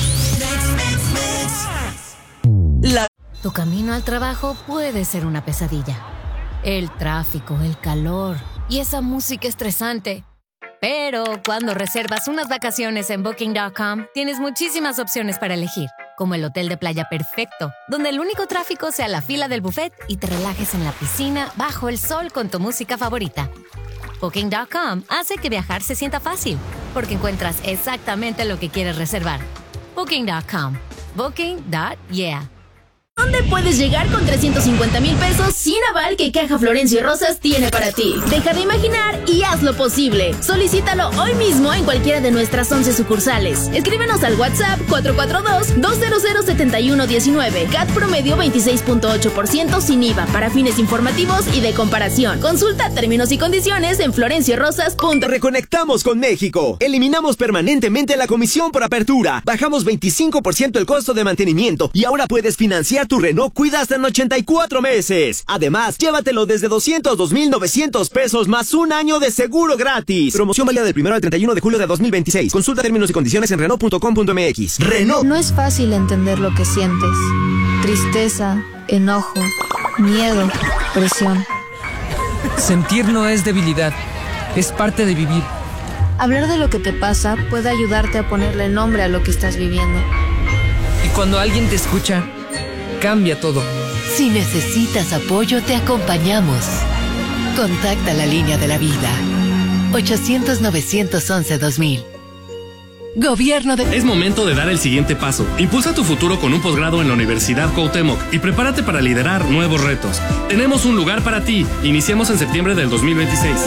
Speaker 13: La... Tu camino al trabajo puede ser una pesadilla. El tráfico, el calor y esa música estresante. Pero cuando reservas unas vacaciones en Booking punto com, tienes muchísimas opciones para elegir, como el hotel de playa perfecto, donde el único tráfico sea la fila del buffet y te relajes en la piscina bajo el sol con tu música favorita. Booking punto com hace que viajar se sienta fácil, porque encuentras exactamente lo que quieres reservar. Booking punto com. Booking. Yeah.
Speaker 20: ¿Dónde puedes llegar con trescientos cincuenta mil pesos sin aval que Caja Florencio y Rosas tiene para ti? Deja de imaginar y haz lo posible. Solicítalo hoy mismo en cualquiera de nuestras once sucursales. Escríbenos al WhatsApp cuatro cuatro dos, dos cero cero, siete uno uno nueve. C A T promedio veintiséis punto ocho por ciento sin I V A para fines informativos y de comparación. Consulta términos y condiciones en florencio rosas punto com.
Speaker 21: Reconectamos con México. Eliminamos permanentemente la comisión por apertura. Bajamos veinticinco por ciento el costo de mantenimiento y ahora puedes financiar tu Renault Kwid hasta en ochenta y cuatro meses. Además, llévatelo desde doscientos dos mil novecientos pesos más un año de seguro gratis. Promoción válida del primero al treinta y uno de julio de dos mil veintiséis. Consulta términos y condiciones en renault punto com punto m x. Renault.
Speaker 22: No es fácil entender lo que sientes. Tristeza, enojo, miedo, presión.
Speaker 23: Sentir no es debilidad, es parte de vivir.
Speaker 22: Hablar de lo que te pasa puede ayudarte a ponerle nombre a lo que estás viviendo.
Speaker 23: Y cuando alguien te escucha, cambia todo.
Speaker 24: Si necesitas apoyo, te acompañamos. Contacta la línea de la vida. ochocientos, novecientos once, dos mil. Gobierno de...
Speaker 25: Es momento de dar el siguiente paso. Impulsa tu futuro con un posgrado en la Universidad Cuauhtémoc y prepárate para liderar nuevos retos. Tenemos un lugar para ti. Iniciamos en septiembre del dos mil veintiséis.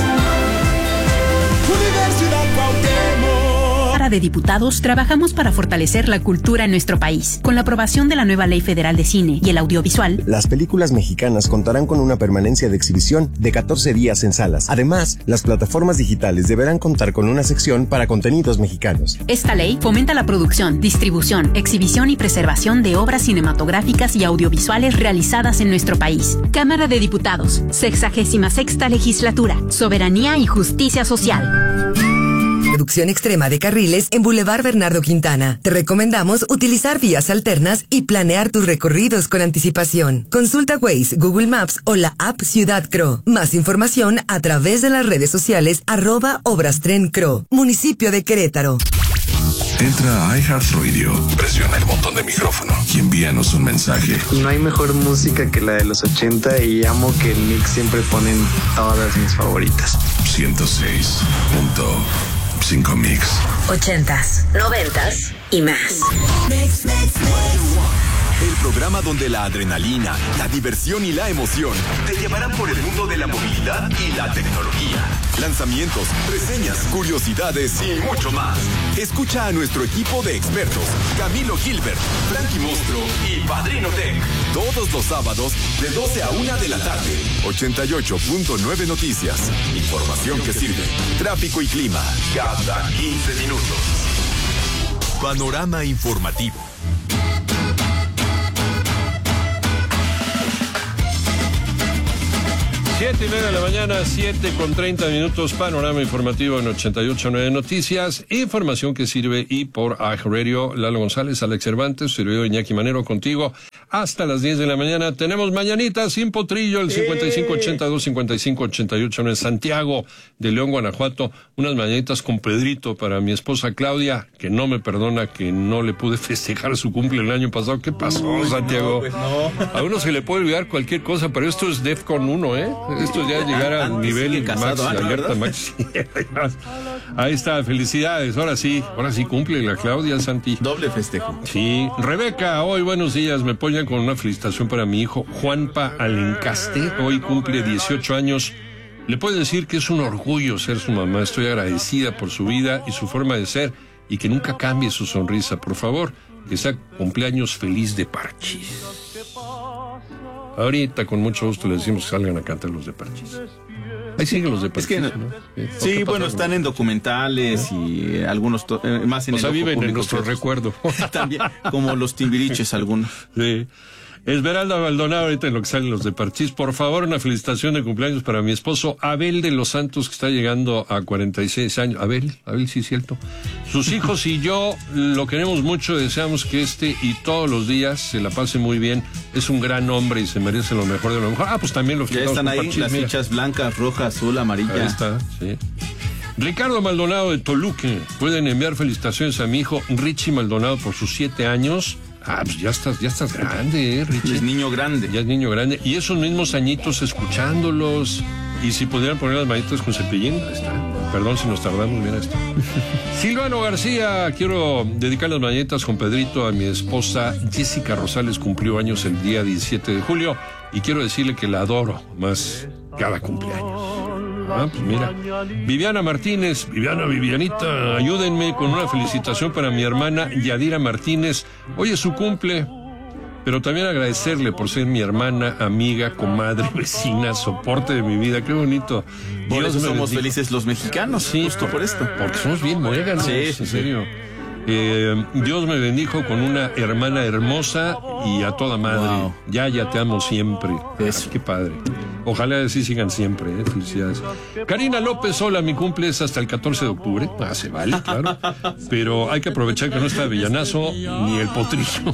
Speaker 26: De Diputados trabajamos para fortalecer la cultura en nuestro país. Con la aprobación de la nueva Ley Federal de Cine y el Audiovisual,
Speaker 27: las películas mexicanas contarán con una permanencia de exhibición de catorce días en salas. Además, las plataformas digitales deberán contar con una sección para contenidos mexicanos.
Speaker 26: Esta ley fomenta la producción, distribución, exhibición y preservación de obras cinematográficas y audiovisuales realizadas en nuestro país. Cámara de Diputados, sexagésima sexta legislatura, soberanía y justicia social.
Speaker 11: Reducción extrema de carriles en Boulevard Bernardo Quintana. Te recomendamos utilizar vías alternas y planear tus recorridos con anticipación. Consulta Waze, Google Maps o la app Ciudad Cro. Más información a través de las redes sociales arroba Obras Tren Cro. Municipio de Querétaro.
Speaker 9: Entra a iHeartRadio, presiona el botón de micrófono y envíanos un mensaje.
Speaker 28: No hay mejor música que la de los ochenta y amo que el mix siempre ponen todas mis favoritas.
Speaker 9: ciento seis punto cinco Mix.
Speaker 12: Ochentas, noventas y más.
Speaker 9: Mix, mix, mix.
Speaker 3: programa donde la adrenalina, la diversión y la emoción te llevarán por el mundo de la movilidad y la tecnología. Lanzamientos, reseñas, curiosidades y mucho más. Escucha a nuestro equipo de expertos, Camilo Gilbert, Frankie Monstruo y Padrino Tech. Todos los sábados de doce a una de la tarde. ochenta y ocho punto nueve Noticias. Información que sirve. Tráfico y clima cada quince minutos. Panorama informativo.
Speaker 1: Siete y media de la mañana, siete con treinta minutos, panorama informativo en ochenta y ocho punto nueve Noticias, información que sirve y por iHeartRadio. Lalo González, Alex Cervantes, servidor Iñaki Manero contigo hasta las diez de la mañana. Tenemos mañanitas sin potrillo, el cincuenta y cinco ochenta y dos, cincuenta y cinco ochenta y ocho en Santiago de León, Guanajuato. Unas mañanitas con Pedrito para mi esposa Claudia, que no me perdona que no le pude festejar su cumple el año pasado. ¿Qué pasó, Uy, Santiago? No, pues no. A uno se le puede olvidar cualquier cosa, pero esto es DEFCON uno, ¿eh? Esto ya llegar al nivel
Speaker 2: casado,
Speaker 1: maxi, alerta maxi. Ahí está, felicidades. Ahora sí, ahora sí cumple la Claudia, Santi.
Speaker 2: Doble festejo.
Speaker 1: Sí. Rebeca, hoy buenos días. Me apoyan con una felicitación para mi hijo Juanpa Alencaste. Hoy cumple dieciocho años. Le puedo decir que es un orgullo ser su mamá. Estoy agradecida por su vida y su forma de ser y que nunca cambie su sonrisa. Por favor, que sea cumpleaños feliz de Parchís. Ahorita con mucho gusto les decimos que salgan a cantar los de Parchís. Ahí siguen los de Parchís, es que, ¿no?
Speaker 2: Sí, sí bueno, están en documentales y eh, algunos to- eh, más en
Speaker 1: o
Speaker 2: el
Speaker 1: sea, viven
Speaker 2: público,
Speaker 1: en nuestro recuerdo.
Speaker 2: También, como los Timbiriches algunos.
Speaker 1: Sí. Esmeralda Maldonado, ahorita en lo que salen los de Parchís. Por favor, una felicitación de cumpleaños para mi esposo Abel de los Santos, que está llegando a cuarenta y seis años. Abel, Abel, sí, cierto. Sus hijos y yo lo queremos mucho, deseamos que este y todos los días se la pase muy bien. Es un gran hombre y se merece lo mejor de lo mejor. Ah, pues también lo
Speaker 2: ya están ahí Parchís, las mira. Fichas blancas, roja, azul, amarilla.
Speaker 1: Ahí está, sí. Ricardo Maldonado de Toluque. Pueden enviar felicitaciones a mi hijo Richie Maldonado por sus siete años. Ah, pues ya estás, ya estás grande, ¿eh, Richie?
Speaker 2: Es niño grande.
Speaker 1: Ya es niño grande. Y esos mismos añitos escuchándolos. Y si pudieran poner las manitas con cepillín, ahí está. Perdón si nos tardamos, mira esto. Silvano García, quiero dedicar las mañanitas con Pedrito a mi esposa Jessica Rosales, cumplió años el día diecisiete de julio. Y quiero decirle que la adoro más cada cumpleaños. Ah, pues mira. Viviana Martínez, Viviana, Vivianita, ayúdenme con una felicitación para mi hermana Yadira Martínez. Hoy es su cumple, pero también agradecerle por ser mi hermana, amiga, comadre, vecina, soporte de mi vida. Qué bonito.
Speaker 2: Por Dios eso somos bendijo. Felices los mexicanos, sí, justo por esto.
Speaker 1: Porque somos bien muéganos, sí, en serio. Eh, Dios me bendijo con una hermana hermosa y a toda madre. Wow. Ya, ya te amo siempre. Eso. Ah, qué padre. Ojalá así sigan siempre, ¿eh? Felicidades. Karina López, hola, mi cumple es hasta el catorce de octubre. Ah, se vale, claro. Pero hay que aprovechar que no está Villanazo ni el potrillo.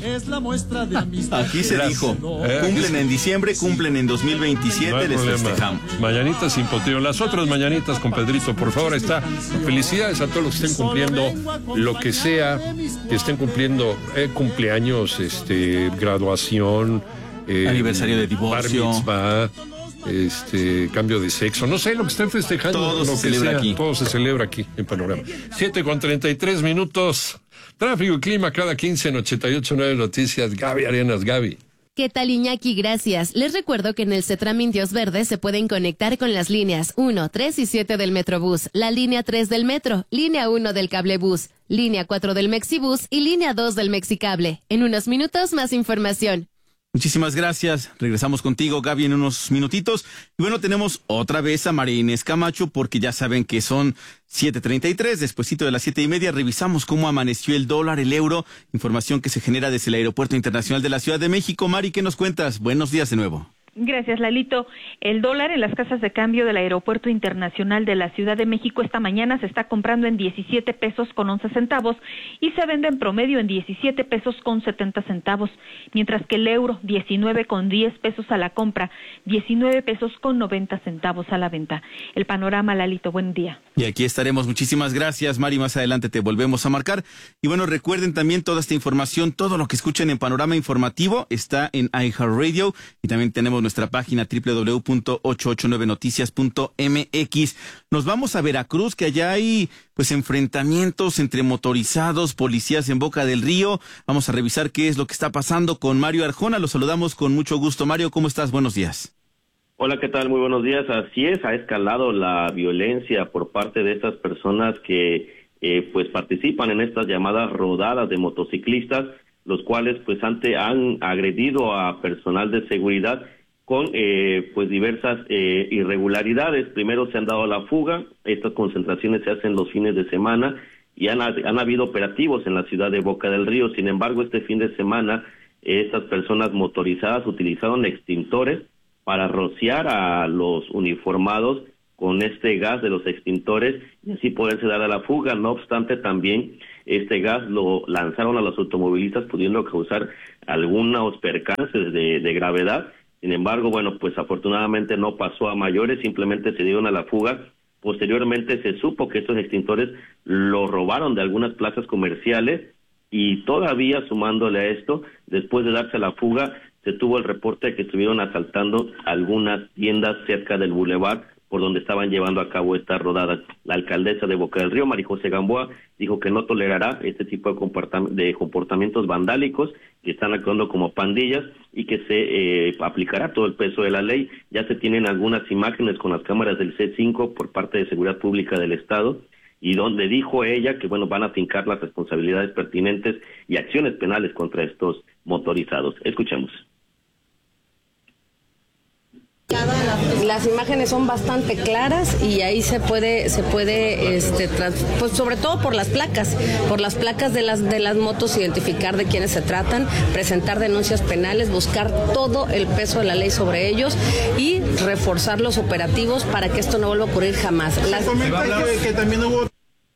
Speaker 2: Aquí se Las, dijo, eh, cumplen aquí en diciembre, cumplen en dos mil veintisiete, no les problema. Festejamos.
Speaker 1: Mañanitas sin potrillo. Las otras mañanitas con Pedrito, por favor, ahí está. Felicidades a todos los que estén cumpliendo lo que sea, que estén cumpliendo eh, cumpleaños, este, graduación,
Speaker 2: eh, aniversario de divorcio,
Speaker 1: bar mitzvah, este, cambio de sexo, no sé, lo que estén festejando,
Speaker 2: todo
Speaker 1: lo
Speaker 2: se
Speaker 1: que
Speaker 2: celebra
Speaker 1: sea,
Speaker 2: aquí.
Speaker 1: Todo se celebra aquí en Panorama. siete con treinta y tres minutos. Tráfico y clima cada quince en ochenta y ocho punto nueve Noticias. Gaby Arenas, Gaby.
Speaker 4: ¿Qué tal, Iñaki? Gracias. Les recuerdo que en el CETRAM Indios Verdes se pueden conectar con las líneas uno, tres y siete del Metrobús, la línea tres del Metro, línea uno del Cablebús, línea cuatro del Mexibús y línea dos del Mexicable. En unos minutos, más información.
Speaker 2: Muchísimas gracias. Regresamos contigo, Gaby, en unos minutitos. Y bueno, tenemos otra vez a María Inés Camacho, porque ya saben que son siete treinta y tres, despuesito de las siete y media. Revisamos cómo amaneció el dólar, el euro, información que se genera desde el Aeropuerto Internacional de la Ciudad de México. Mari, ¿qué nos cuentas? Buenos días de nuevo.
Speaker 5: Gracias, Lalito. El dólar en las casas de cambio del Aeropuerto Internacional de la Ciudad de México esta mañana se está comprando en diecisiete pesos con once centavos y se vende en promedio en diecisiete pesos con setenta centavos, mientras que el euro diecinueve con diez pesos a la compra, diecinueve pesos con noventa centavos a la venta. El panorama, Lalito, buen día.
Speaker 2: Y aquí estaremos. Muchísimas gracias, Mari. Más adelante te volvemos a marcar. Y bueno, recuerden también toda esta información, todo lo que escuchen en Panorama Informativo está en iHeartRadio y también tenemos nuestra página doble u doble u doble u punto ochocientos ochenta y nueve noticias punto m x. Nos vamos a Veracruz, que allá hay pues enfrentamientos entre motorizados, policías en Boca del Río. Vamos a revisar qué es lo que está pasando con Mario Arjona. Lo saludamos con mucho gusto. Mario, ¿cómo estás? Buenos días.
Speaker 6: Hola, ¿qué tal? Muy buenos días. Así es, ha escalado la violencia por parte de estas personas que eh, pues participan en estas llamadas rodadas de motociclistas, los cuales pues antes han agredido a personal de seguridad con eh, pues diversas eh, irregularidades. Primero se han dado la fuga. Estas concentraciones se hacen los fines de semana y han, han habido operativos en la ciudad de Boca del Río. Sin embargo, este fin de semana eh, estas personas motorizadas utilizaron extintores para rociar a los uniformados con este gas de los extintores y así poderse dar a la fuga. No obstante, también este gas lo lanzaron a los automovilistas, pudiendo causar algunos percances de, de gravedad. Sin embargo, bueno, pues afortunadamente no pasó a mayores, simplemente se dieron a la fuga. Posteriormente se supo que estos extintores lo robaron de algunas plazas comerciales y todavía sumándole a esto, después de darse a la fuga, se tuvo el reporte de que estuvieron asaltando algunas tiendas cerca del bulevar por donde estaban llevando a cabo esta rodada. La alcaldesa de Boca del Río, María José Gamboa, dijo que no tolerará este tipo de, comportam- de comportamientos vandálicos que están actuando como pandillas y que se eh, aplicará todo el peso de la ley. Ya se tienen algunas imágenes con las cámaras del C cinco por parte de Seguridad Pública del Estado, y donde dijo ella que bueno van a fincar las responsabilidades pertinentes y acciones penales contra estos motorizados. Escuchemos.
Speaker 8: Las imágenes son bastante claras y ahí se puede, se puede, este, trans, pues sobre todo por las placas, por las placas de las de las motos, identificar de quiénes se tratan, presentar denuncias penales, buscar todo el peso de la ley sobre ellos y reforzar los operativos para que esto no vuelva a ocurrir jamás. Las...
Speaker 6: que también hubo...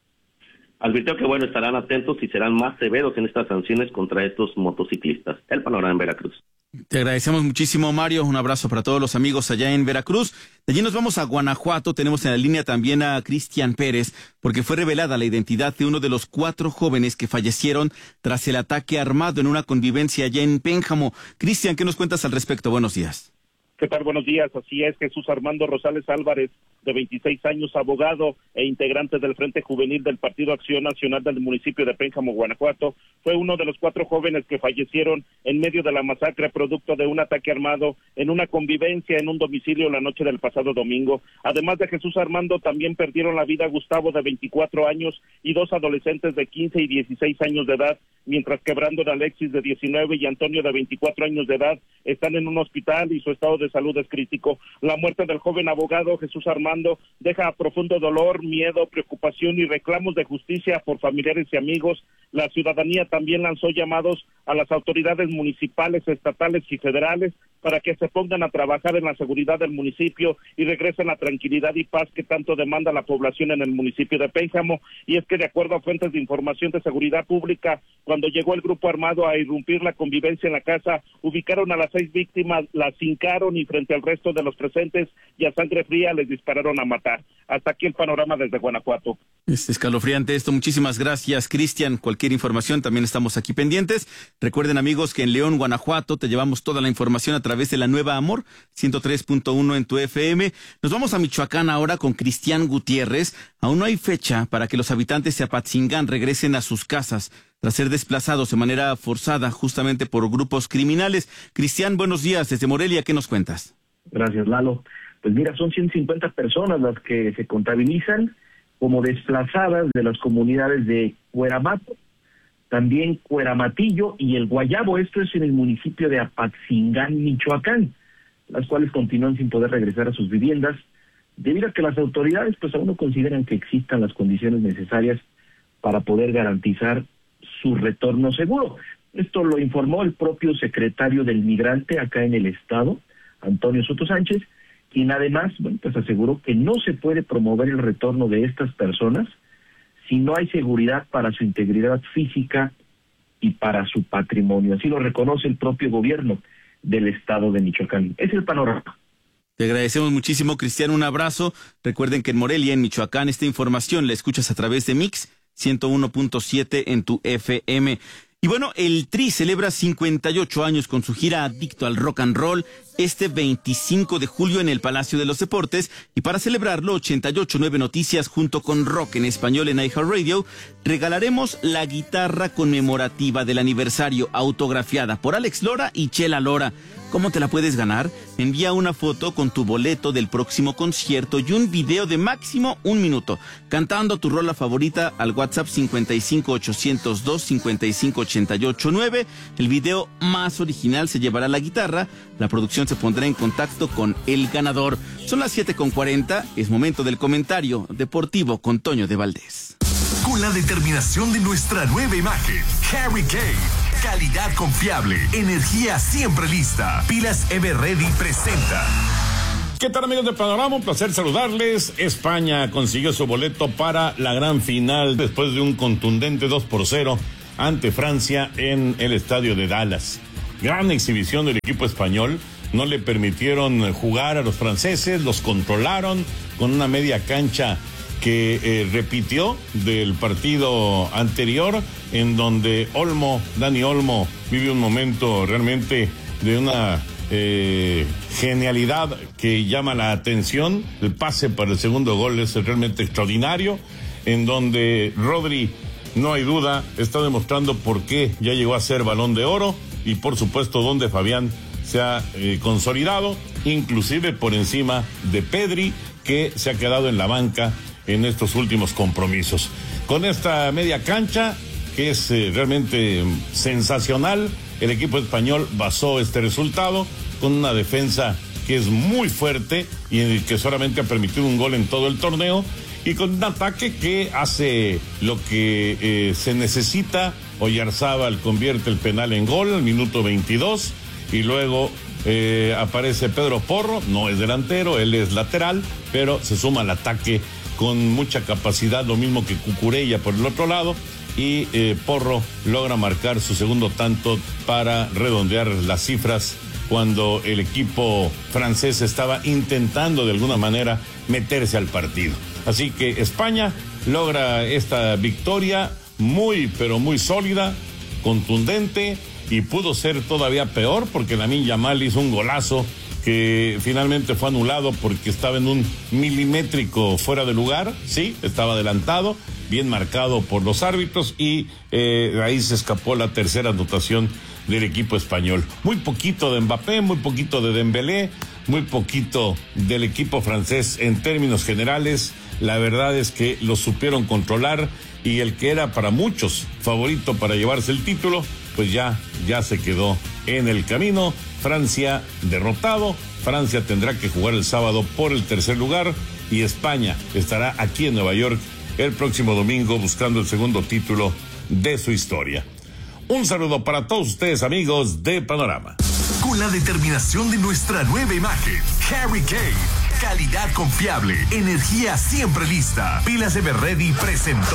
Speaker 6: Advirtió que bueno estarán atentos y serán más severos en estas sanciones contra estos motociclistas. El panorama en Veracruz.
Speaker 2: Te agradecemos muchísimo, Mario. Un abrazo para todos los amigos allá en Veracruz. De allí nos vamos a Guanajuato. Tenemos en la línea también a Cristian Pérez, porque fue revelada la identidad de uno de los cuatro jóvenes que fallecieron tras el ataque armado en una convivencia allá en Pénjamo. Cristian, ¿qué nos cuentas al respecto? Buenos días.
Speaker 10: ¿Qué tal? Buenos días. Así es, Jesús Armando Rosales Álvarez, de veintiséis años, abogado e integrante del Frente Juvenil del Partido Acción Nacional del municipio de Pénjamo, Guanajuato, fue uno de los cuatro jóvenes que fallecieron en medio de la masacre producto de un ataque armado en una convivencia en un domicilio la noche del pasado domingo. Además de Jesús Armando, también perdieron la vida Gustavo, de veinticuatro años, y dos adolescentes de quince y dieciséis años de edad, mientras que Brandon Alexis, de diecinueve, y Antonio, de veinticuatro años de edad, están en un hospital y su estado de salud es crítico. La muerte del joven abogado Jesús Armando deja profundo dolor, miedo, preocupación y reclamos de justicia por familiares y amigos. La ciudadanía también lanzó llamados a las autoridades municipales, estatales y federales para que se pongan a trabajar en la seguridad del municipio y regresen la tranquilidad y paz que tanto demanda la población en el municipio de Pénjamo. Y es que, de acuerdo a fuentes de información de seguridad pública, cuando llegó el grupo armado a irrumpir la convivencia en la casa, ubicaron a las seis víctimas, las hincaron y frente al resto de los presentes y a sangre fría les dispararon a matar. Hasta aquí el panorama desde Guanajuato.
Speaker 2: Es escalofriante esto. Muchísimas gracias, Cristian. Cualquier información también estamos aquí pendientes. Recuerden, amigos, que en León, Guanajuato, te llevamos toda la información a través de la Nueva Amor, ciento tres punto uno en tu F M. Nos vamos a Michoacán ahora con Cristian Gutiérrez. Aún no hay fecha para que los habitantes de Apatzingán regresen a sus casas tras ser desplazados de manera forzada justamente por grupos criminales. Cristian, buenos días. Desde Morelia, ¿qué nos cuentas?
Speaker 14: Gracias, Lalo. Pues mira, son ciento cincuenta personas las que se contabilizan como desplazadas de las comunidades de Cueramato, también Cueramatillo y El Guayabo. Esto es en el municipio de Apatzingán, Michoacán, las cuales continúan sin poder regresar a sus viviendas debido a que las autoridades pues aún no consideran que existan las condiciones necesarias para poder garantizar su retorno seguro. Esto lo informó el propio secretario del Migrante acá en el estado, Antonio Soto Sánchez, quien además, bueno, pues aseguró que no se puede promover el retorno de estas personas si no hay seguridad para su integridad física y para su patrimonio. Así lo reconoce el propio gobierno del estado de Michoacán. Es el panorama.
Speaker 2: Te agradecemos muchísimo, Cristian. Un abrazo. Recuerden que en Morelia, en Michoacán, esta información la escuchas a través de Mix ciento uno punto siete en tu F M. Y bueno, el Tri celebra cincuenta y ocho años con su gira Adicto al Rock and Roll este veinticinco de julio en el Palacio de los Deportes. Y para celebrarlo, ochenta y ocho punto nueve Noticias junto con Rock en Español en iHeartRadio regalaremos la guitarra conmemorativa del aniversario autografiada por Alex Lora y Chela Lora. ¿Cómo te la puedes ganar? Envía una foto con tu boleto del próximo concierto y un video de máximo un minuto, cantando tu rola favorita al WhatsApp cincuenta y cinco ochocientos dos cincuenta y cinco ochenta y ocho nueve. El video más original se llevará la guitarra. La producción se pondrá en contacto con el ganador. Son las siete con cuarenta. Es momento del comentario deportivo con Toño de Valdés.
Speaker 9: Con la determinación de nuestra nueva imagen, Harry Kane. Calidad confiable, energía siempre lista. Pilas Everready presenta.
Speaker 7: ¿Qué tal, amigos de Panorama? Un placer saludarles. España consiguió su boleto para la gran final después de un contundente dos por cero ante Francia en el estadio de Dallas. Gran exhibición del equipo español. No le permitieron jugar a los franceses, los controlaron con una media cancha que eh, repitió del partido anterior, en donde Olmo, Dani Olmo, vive un momento realmente de una eh, genialidad que llama la atención. El pase para el segundo gol es realmente extraordinario, en donde Rodri, no hay duda, está demostrando por qué ya llegó a ser Balón de Oro, y por supuesto donde Fabián se ha eh, consolidado, inclusive por encima de Pedri, que se ha quedado en la banca en estos últimos compromisos. Con esta media cancha, que es eh, realmente sensacional, el equipo español basó este resultado con una defensa que es muy fuerte y en el que solamente ha permitido un gol en todo el torneo, y con un ataque que hace lo que eh, se necesita. Oyarzábal convierte el penal en gol al minuto veintidós, y luego eh, aparece Pedro Porro. No es delantero, él es lateral, pero se suma al ataque con mucha capacidad, lo mismo que Cucurella por el otro lado, y eh, Porro logra marcar su segundo tanto para redondear las cifras cuando el equipo francés estaba intentando de alguna manera meterse al partido. Así que España logra esta victoria muy, pero muy sólida, contundente, y pudo ser todavía peor porque Lamine Yamal hizo un golazo que finalmente fue anulado porque estaba en un milimétrico fuera de lugar. Sí, estaba adelantado, bien marcado por los árbitros, y eh, ahí se escapó la tercera anotación del equipo español. Muy poquito de Mbappé, muy poquito de Dembélé, muy poquito del equipo francés en términos generales. La verdad es que lo supieron controlar, y el que era para muchos favorito para llevarse el título, pues ya, ya se quedó en el camino. Francia derrotado. Francia tendrá que jugar el sábado por el tercer lugar, y España estará aquí en Nueva York el próximo domingo buscando el segundo título de su historia. Un saludo para todos ustedes, amigos de Panorama.
Speaker 9: Con la determinación de nuestra nueva imagen, Harry Kane. Calidad confiable, energía siempre lista. Pilas Everready presentó.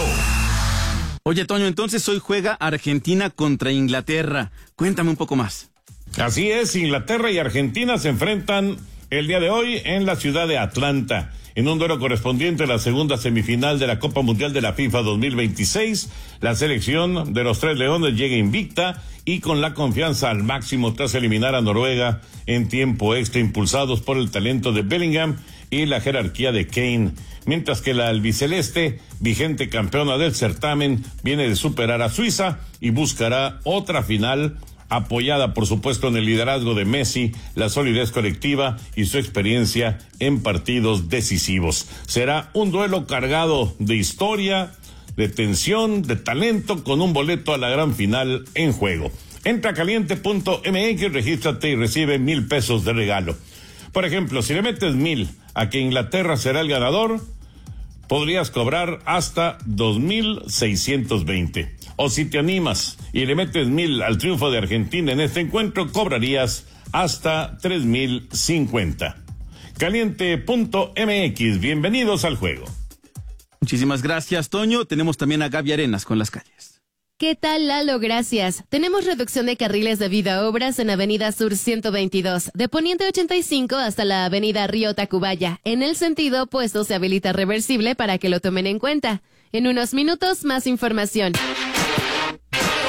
Speaker 2: Oye, Toño, entonces hoy juega Argentina contra Inglaterra. Cuéntame un poco más.
Speaker 7: Así es, Inglaterra y Argentina se enfrentan el día de hoy en la ciudad de Atlanta, en un duelo correspondiente a la segunda semifinal de la Copa Mundial de la FIFA dos mil veintiséis. La selección de los Tres Leones llega invicta y con la confianza al máximo tras eliminar a Noruega en tiempo extra, impulsados por el talento de Bellingham y la jerarquía de Kane. Mientras que la albiceleste, vigente campeona del certamen, viene de superar a Suiza y buscará otra final, apoyada por supuesto en el liderazgo de Messi, la solidez colectiva y su experiencia en partidos decisivos. Será un duelo cargado de historia, de tensión, de talento, con un boleto a la gran final en juego. Entra a caliente punto m x, regístrate y recibe mil pesos de regalo. Por ejemplo, si le metes mil a que Inglaterra será el ganador, podrías cobrar hasta dos mil seiscientos veinte. O si te animas y le metes mil al triunfo de Argentina en este encuentro, cobrarías hasta tres mil cincuenta. caliente punto m x, bienvenidos al juego.
Speaker 2: Muchísimas gracias, Toño. Tenemos también a Gaby Arenas con las calles.
Speaker 4: ¿Qué tal, Lalo? Gracias. Tenemos reducción de carriles debido a obras en Avenida Sur ciento veintidós, de Poniente ochenta y cinco hasta la Avenida Río Tacubaya. En el sentido opuesto se habilita reversible para que lo tomen en cuenta. En unos minutos, más información.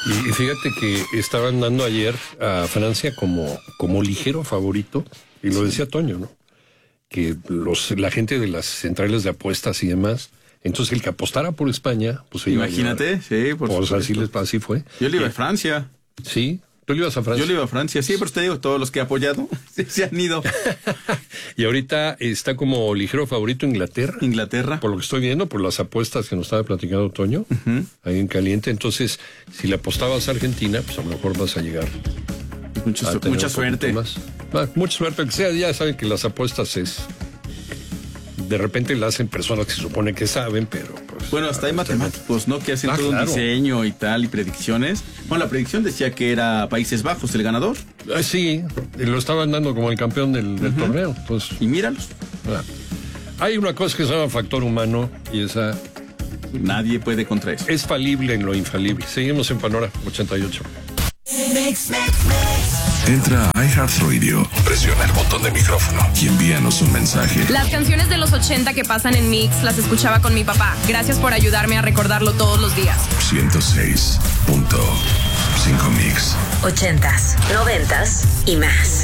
Speaker 1: Y, y fíjate que estaban dando ayer a Francia como, como ligero favorito, y lo decía Toño, ¿no? Que los, la gente de las centrales de apuestas y demás, entonces el que apostara por España, pues se iba
Speaker 2: Imagínate,
Speaker 1: a llevar.
Speaker 2: sí, por
Speaker 1: pues
Speaker 2: supuesto.
Speaker 1: así, les, así fue.
Speaker 2: Yo le iba a Francia.
Speaker 1: Sí, tú le ibas a Francia.
Speaker 2: Yo le iba a Francia, sí, pero te digo, todos los que he apoyado se, se han ido.
Speaker 1: Y ahorita está como ligero favorito Inglaterra.
Speaker 2: Inglaterra.
Speaker 1: Por lo que estoy viendo, por las apuestas que nos estaba platicando Toño, uh-huh. ahí en caliente. Entonces, si le apostabas a Argentina, pues a lo mejor vas a llegar.
Speaker 2: Mucha, a mucha suerte.
Speaker 1: Más. Ah, mucha suerte, que sea, ya saben que las apuestas es... De repente la hacen personas que se supone que saben, pero... Pues,
Speaker 2: bueno, hasta hay matemáticos, ¿no? Que hacen ah, todo claro. un diseño y tal, y predicciones. Bueno, la predicción decía que era Países Bajos el ganador.
Speaker 1: Ah, sí, lo estaban dando como el campeón del, del uh-huh. torneo. Pues,
Speaker 2: y míralos.
Speaker 1: Ah. Hay una cosa que se llama factor humano, y esa...
Speaker 2: Nadie puede contra eso.
Speaker 1: Es falible en lo infalible. Seguimos en Panorama ochenta y ocho.
Speaker 9: Mix, mix, mix. Entra a iHeartRadio, presiona el botón de micrófono y envíanos un mensaje.
Speaker 13: Las canciones de los ochenta que pasan en Mix las escuchaba con mi papá. Gracias por ayudarme a recordarlo todos los días.
Speaker 9: ciento seis punto cinco Mix.
Speaker 12: Ochentas, noventas y más.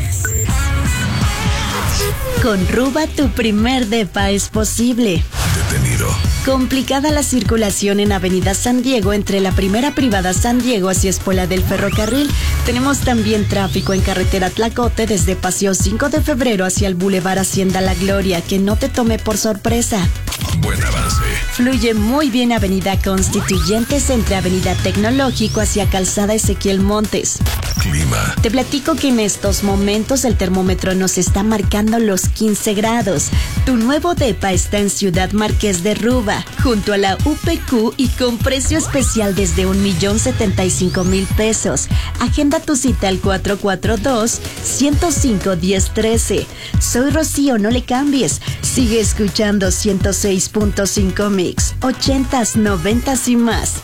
Speaker 12: Con Ruba tu primer depa es posible.
Speaker 9: Detenido.
Speaker 12: Complicada la circulación en Avenida San Diego entre la primera privada San Diego hacia Espuela del Ferrocarril. Tenemos también tráfico en carretera Tlacote desde Paseo cinco de febrero hacia el Boulevard Hacienda La Gloria. Que no te tome por sorpresa.
Speaker 9: Buen avance.
Speaker 12: Fluye muy bien Avenida Constituyentes entre Avenida Tecnológico hacia Calzada Ezequiel Montes.
Speaker 9: Clima.
Speaker 12: Te platico que en estos momentos el termómetro nos está marcando los quince grados. Tu nuevo depa está en Ciudad Marqués de Ruba, junto a la U P Q y con precio especial desde un millón setenta y cinco mil pesos. Agenda tu cita al cuatro cuatro dos, ciento cinco, diez trece. Soy Rocío, no le cambies. Sigue escuchando ciento seis punto cinco Mix, ochentas, noventas y más.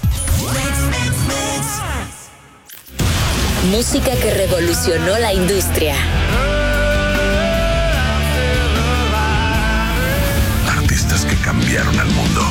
Speaker 15: Música que revolucionó la industria.
Speaker 9: Artistas que cambiaron al mundo.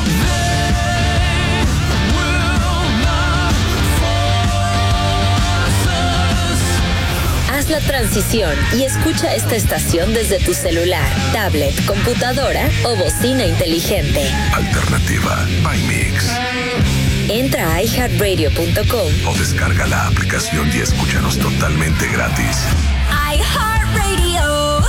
Speaker 15: Haz la transición y escucha esta estación desde tu celular, tablet, computadora o bocina inteligente.
Speaker 9: Alternativa by Mix.
Speaker 15: Entra a i heart radio punto com
Speaker 9: o descarga la aplicación y escúchanos totalmente gratis.
Speaker 15: iHeartRadio.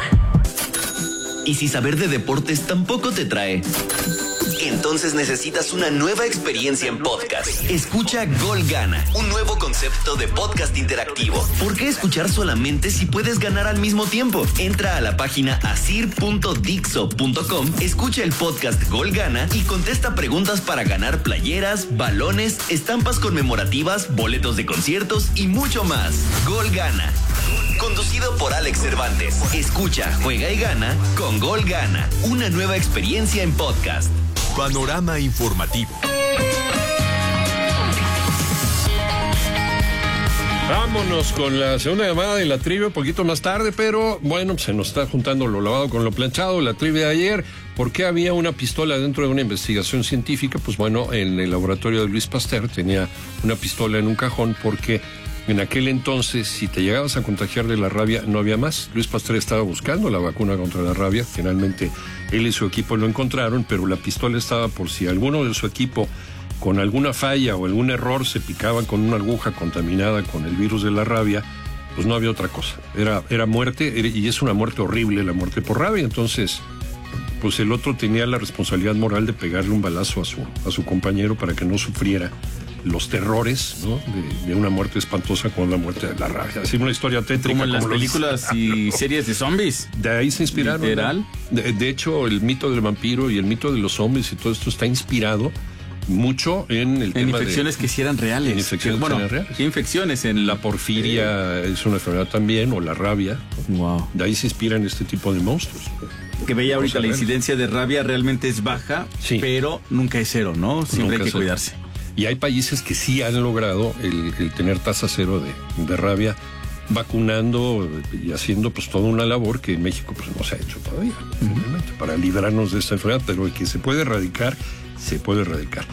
Speaker 16: ¿Y si saber de deportes tampoco te trae? Entonces necesitas una nueva experiencia en podcast. Escucha Gol Gana, un nuevo concepto de podcast interactivo. ¿Por qué escuchar solamente si puedes ganar al mismo tiempo? Entra a la página asir punto dixo punto com, escucha el podcast Gol Gana y contesta preguntas para ganar playeras, balones, estampas conmemorativas, boletos de conciertos y mucho más. Gol Gana. Conducido por Alex Cervantes. Escucha, juega y gana con Gol Gana. Una nueva experiencia en podcast.
Speaker 3: Panorama informativo.
Speaker 1: Vámonos con la segunda llamada de la trivia un poquito más tarde, pero bueno, se nos está juntando lo lavado con lo planchado. La trivia de ayer, ¿por qué había una pistola dentro de una investigación científica? Pues bueno, en el laboratorio de Luis Pasteur tenía una pistola en un cajón porque en aquel entonces, si te llegabas a contagiar de la rabia, no había más. Luis Pasteur estaba buscando la vacuna contra la rabia. Finalmente, él y su equipo lo encontraron, pero la pistola estaba por si alguno de su equipo, con alguna falla o algún error, se picaba con una aguja contaminada con el virus de la rabia, pues no había otra cosa. Era, era muerte, era, y es una muerte horrible, la muerte por rabia. Entonces, pues el otro tenía la responsabilidad moral de pegarle un balazo a su, a su compañero para que no sufriera los terrores, ¿no? de, de una muerte espantosa como la muerte de la rabia. Así una historia tétrica.
Speaker 2: Como en las
Speaker 1: como
Speaker 2: películas
Speaker 1: los...
Speaker 2: y series de zombies.
Speaker 1: De ahí se inspiraron.
Speaker 2: Literal.
Speaker 1: De, de hecho, el mito del vampiro y el mito de los zombies y todo esto está inspirado mucho en el
Speaker 2: en
Speaker 1: tema
Speaker 2: infecciones
Speaker 1: de,
Speaker 2: que sí eran reales.
Speaker 1: En infecciones
Speaker 2: bueno,
Speaker 1: que eran reales.
Speaker 2: Infecciones en
Speaker 1: la porfiria eh, es una enfermedad también, o la rabia.
Speaker 2: Wow.
Speaker 1: De ahí se inspiran este tipo de monstruos.
Speaker 2: Que veía ahorita la incidencia de rabia realmente es baja, sí, pero nunca es cero, ¿no? Siempre nunca hay que cuidarse.
Speaker 1: Y hay países que sí han logrado el, el tener tasa cero de, de rabia, vacunando y haciendo pues toda una labor que en México pues no se ha hecho todavía, uh-huh. para librarnos de esta enfermedad, pero el que se puede erradicar, se puede erradicar.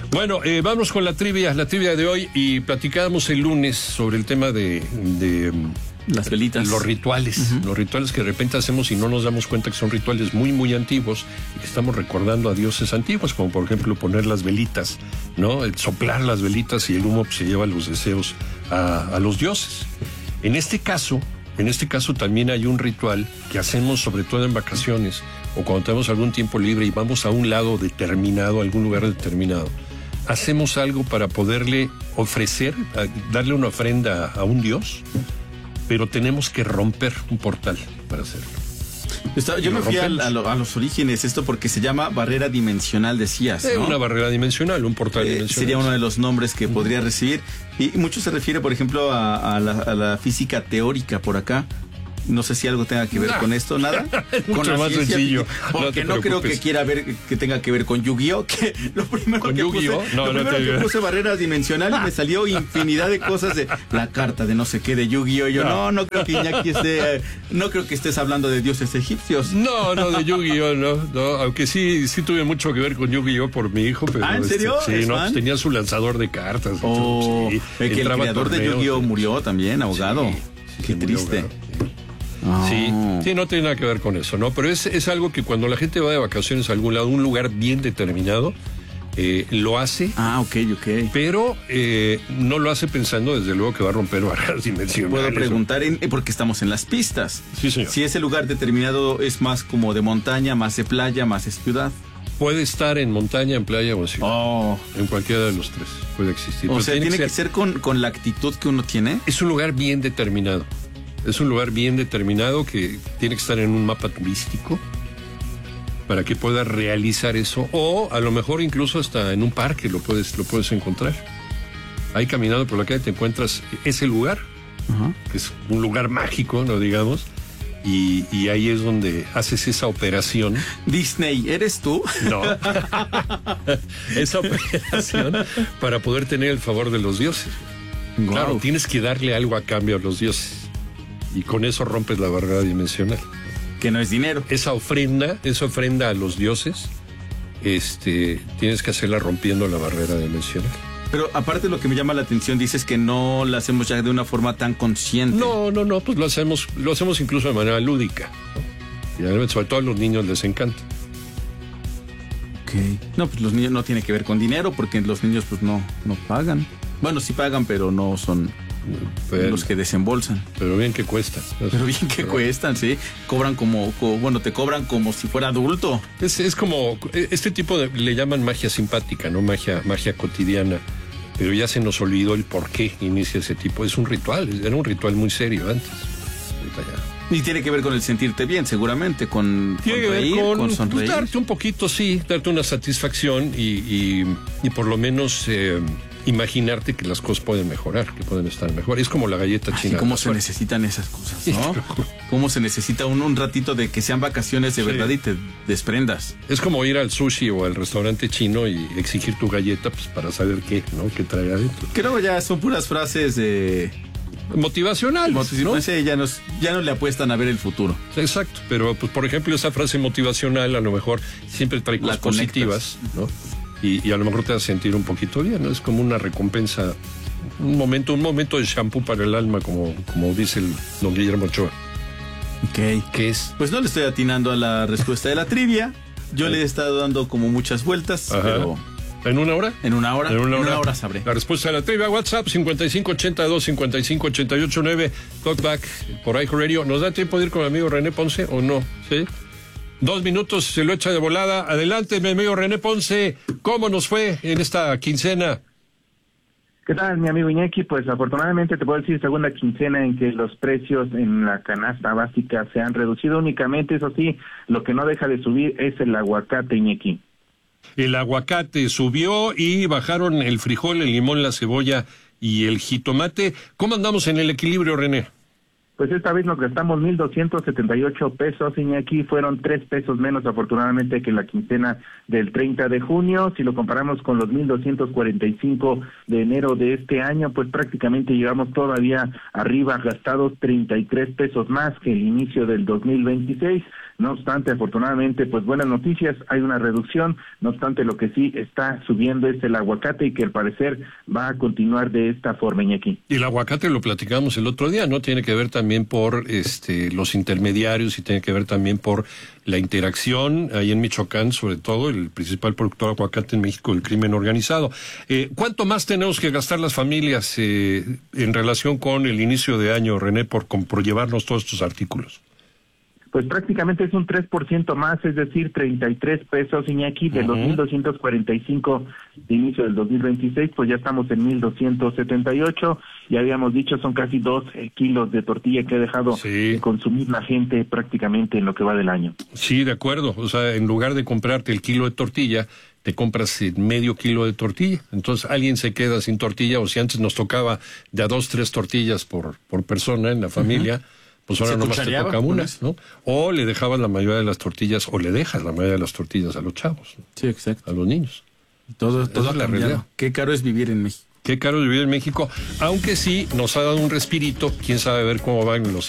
Speaker 1: Bueno, eh, vamos con la trivia, la trivia de hoy, y platicábamos el lunes sobre el tema de... de
Speaker 2: las velitas.
Speaker 1: Los rituales, uh-huh. los rituales que de repente hacemos y no nos damos cuenta que son rituales muy, muy antiguos y que estamos recordando a dioses antiguos, como por ejemplo poner las velitas, ¿no? El soplar las velitas y el humo pues, se lleva los deseos a, a los dioses. En este caso, en este caso también hay un ritual que hacemos sobre todo en vacaciones o cuando tenemos algún tiempo libre y vamos a un lado determinado, a algún lugar determinado. Hacemos algo para poderle ofrecer, darle una ofrenda a un dios, pero tenemos que romper un portal para hacerlo.
Speaker 2: Está, yo me fui a, a, lo, a los orígenes, esto porque se llama barrera dimensional, decías, ¿no?
Speaker 1: Eh, una barrera dimensional, un portal eh, dimensional.
Speaker 2: Sería uno de los nombres que uh-huh. podría recibir. Y, y mucho se refiere, por ejemplo, a, a, la, a la física teórica por acá. No sé si algo tenga que ver nah. con esto, nada.
Speaker 1: Con mucho más ciencia, sencillo.
Speaker 2: Porque no, no creo que quiera ver que tenga que ver con Yu-Gi-Oh, que lo primero
Speaker 1: ¿Con
Speaker 2: que
Speaker 1: Yu-Gi-Oh?
Speaker 2: puse,
Speaker 1: No,
Speaker 2: lo
Speaker 1: no
Speaker 2: primero
Speaker 1: te
Speaker 2: que puse barreras dimensional y me salió infinidad de cosas de la carta de no sé qué de Yu-Gi-Oh. Yo no, no, no creo que Iñaki esté, no creo que estés hablando de dioses egipcios.
Speaker 1: No, no, de Yu-Gi-Oh, no, no, aunque sí, sí tuve mucho que ver con Yu-Gi-Oh por mi hijo, pero.
Speaker 2: ¿Ah, en serio?
Speaker 1: Este, sí, no, pues tenía su lanzador de cartas.
Speaker 2: Oh, sí, el que el creador de Yu-Gi-Oh murió también, ahogado. Sí, sí, qué triste.
Speaker 1: Oh. Sí, sí, no tiene nada que ver con eso, ¿no? Pero es, es algo que cuando la gente va de vacaciones a algún lado, un lugar bien determinado, eh, lo hace.
Speaker 2: Ah, ok, ok.
Speaker 1: Pero eh, no lo hace pensando, desde luego, que va a romper barreras dimensionales.
Speaker 2: Puedo preguntar, en, porque estamos en las pistas.
Speaker 1: Sí, señor.
Speaker 2: Si ese lugar determinado es más como de montaña, más de playa, más de ciudad.
Speaker 1: Puede estar en montaña, en playa o en ciudad.
Speaker 2: Oh.
Speaker 1: En cualquiera de los tres puede existir.
Speaker 2: O
Speaker 1: Pero
Speaker 2: sea, tiene, tiene que ser, que ser con, con la actitud que uno tiene.
Speaker 1: Es un lugar bien determinado. Es un lugar bien determinado que tiene que estar en un mapa turístico para que puedas realizar eso, o a lo mejor incluso hasta en un parque lo puedes, lo puedes encontrar. Ahí caminando por la calle te encuentras ese lugar, uh-huh. que es un lugar mágico, no digamos, y, y ahí es donde haces esa operación.
Speaker 2: Disney, ¿eres tú?
Speaker 1: No. Esa operación para poder tener el favor de los dioses. Wow. Claro, tienes que darle algo a cambio a los dioses. Y con eso rompes la barrera dimensional.
Speaker 2: Que no es dinero.
Speaker 1: Esa ofrenda, esa ofrenda a los dioses, este, tienes que hacerla rompiendo la barrera dimensional.
Speaker 2: Pero aparte lo que me llama la atención, dices que no la hacemos ya de una forma tan consciente.
Speaker 1: No, no, no, pues lo hacemos, lo hacemos incluso de manera lúdica, ¿no? Y sobre todo a los niños les encanta.
Speaker 2: Ok. No, pues los niños no tiene que ver con dinero, porque los niños pues no, no pagan. Bueno, sí pagan, pero no son... Pero, los que desembolsan.
Speaker 1: Pero bien que cuestan.
Speaker 2: Pero bien que pero, cuestan, sí. Cobran como, como, bueno, te cobran como si fuera adulto.
Speaker 1: Es, es como, este tipo de, le llaman magia simpática, ¿no? Magia, magia cotidiana. Pero ya se nos olvidó el por qué inicia ese tipo. Es un ritual, era un ritual muy serio antes.
Speaker 2: Y tiene que ver con el sentirte bien, seguramente, con,
Speaker 1: tiene
Speaker 2: con
Speaker 1: que
Speaker 2: reír,
Speaker 1: ver con,
Speaker 2: con sonreír.
Speaker 1: Pues, darte un poquito, sí, darte una satisfacción y, y, y por lo menos... Eh, imaginarte que las cosas pueden mejorar, que pueden estar mejor. Es como la galleta
Speaker 2: Ay,
Speaker 1: china.
Speaker 2: ¿Cómo se necesitan esas cosas, no? ¿Cómo se necesita un, un ratito de que sean vacaciones de sí. verdad y te desprendas?
Speaker 1: Es como ir al sushi o al restaurante chino y exigir tu galleta pues para saber qué, ¿no? ¿Qué trae adentro?
Speaker 2: Creo ya son puras frases de...
Speaker 1: motivacionales,
Speaker 2: Motiv- ¿no? Sí, ya, nos, ya no le apuestan a ver el futuro.
Speaker 1: Exacto, pero pues por ejemplo esa frase motivacional a lo mejor siempre trae cosas positivas, ¿no? Y, y a lo mejor te vas a sentir un poquito bien, ¿no? Es como una recompensa, un momento, un momento de shampoo para el alma, como, como dice el don Guillermo Ochoa.
Speaker 2: Ok.
Speaker 1: ¿Qué es?
Speaker 2: Pues no le estoy atinando a la respuesta de la trivia. Yo le he estado dando como muchas vueltas, Ajá. pero...
Speaker 1: ¿En una hora?
Speaker 2: En una hora.
Speaker 1: En una hora,
Speaker 2: en una hora sabré.
Speaker 1: La respuesta de la trivia, WhatsApp cincuenta y cinco ochenta y dos cincuenta y cinco ochenta y ocho nueve, Talkback por iHeartRadio. ¿Nos da tiempo de ir con mi amigo René Ponce o no? ¿Sí? Dos minutos, se lo echa de volada. Adelante, mi amigo René Ponce. ¿Cómo nos fue en esta quincena?
Speaker 17: ¿Qué tal, mi amigo Iñaki? Pues afortunadamente te puedo decir segunda quincena en que los precios en la canasta básica se han reducido únicamente. Eso sí, lo que no deja de subir es el aguacate, Iñaki.
Speaker 1: El aguacate subió y bajaron el frijol, el limón, la cebolla y el jitomate. ¿Cómo andamos en el equilibrio, René?
Speaker 17: Pues esta vez nos gastamos mil doscientos setenta y ocho pesos, Iñaki, fueron tres pesos menos afortunadamente que la quincena del treinta de junio. Si lo comparamos con los mil doscientos cuarenta y cinco de enero de este año, pues prácticamente llegamos todavía arriba, gastados treinta y tres pesos más que el inicio del dos mil veintiséis. No obstante, afortunadamente, pues buenas noticias, hay una reducción. No obstante, lo que sí está subiendo es el aguacate y que al parecer va a continuar de esta forma, Iñaki.
Speaker 1: Y el aguacate lo platicamos el otro día, ¿no? Tiene que ver también por este los intermediarios y tiene que ver también por la interacción ahí en Michoacán, sobre todo el principal productor de aguacate en México, el crimen organizado. Eh, ¿Cuánto más tenemos que gastar las familias eh, en relación con el inicio de año, René, por, por llevarnos todos estos artículos?
Speaker 17: Pues prácticamente es un tres por ciento más, es decir, treinta y tres pesos, Iñaki, de uh-huh. los mil doscientos cuarenta y cinco de inicio del dos mil veintiséis, pues ya estamos en mil doscientos setenta y ocho, ya habíamos dicho, son casi dos eh, kilos de tortilla que ha dejado sí. de consumir la gente prácticamente en lo que va del año.
Speaker 1: Sí, de acuerdo, o sea, en lugar de comprarte el kilo de tortilla, te compras medio kilo de tortilla, entonces alguien se queda sin tortilla, o si antes nos tocaba de a dos, tres tortillas por, por persona en la familia, uh-huh. pues ahora nomás te toca una, ¿no? O le dejabas la mayoría de las tortillas, o le dejas la mayoría de las tortillas a los chavos, ¿no?
Speaker 2: Sí, exacto.
Speaker 1: A los niños.
Speaker 2: Todo, todo es la realidad. Qué caro es vivir en México.
Speaker 1: Qué caro es vivir en México, aunque sí nos ha dado un respirito, quién sabe ver cómo van los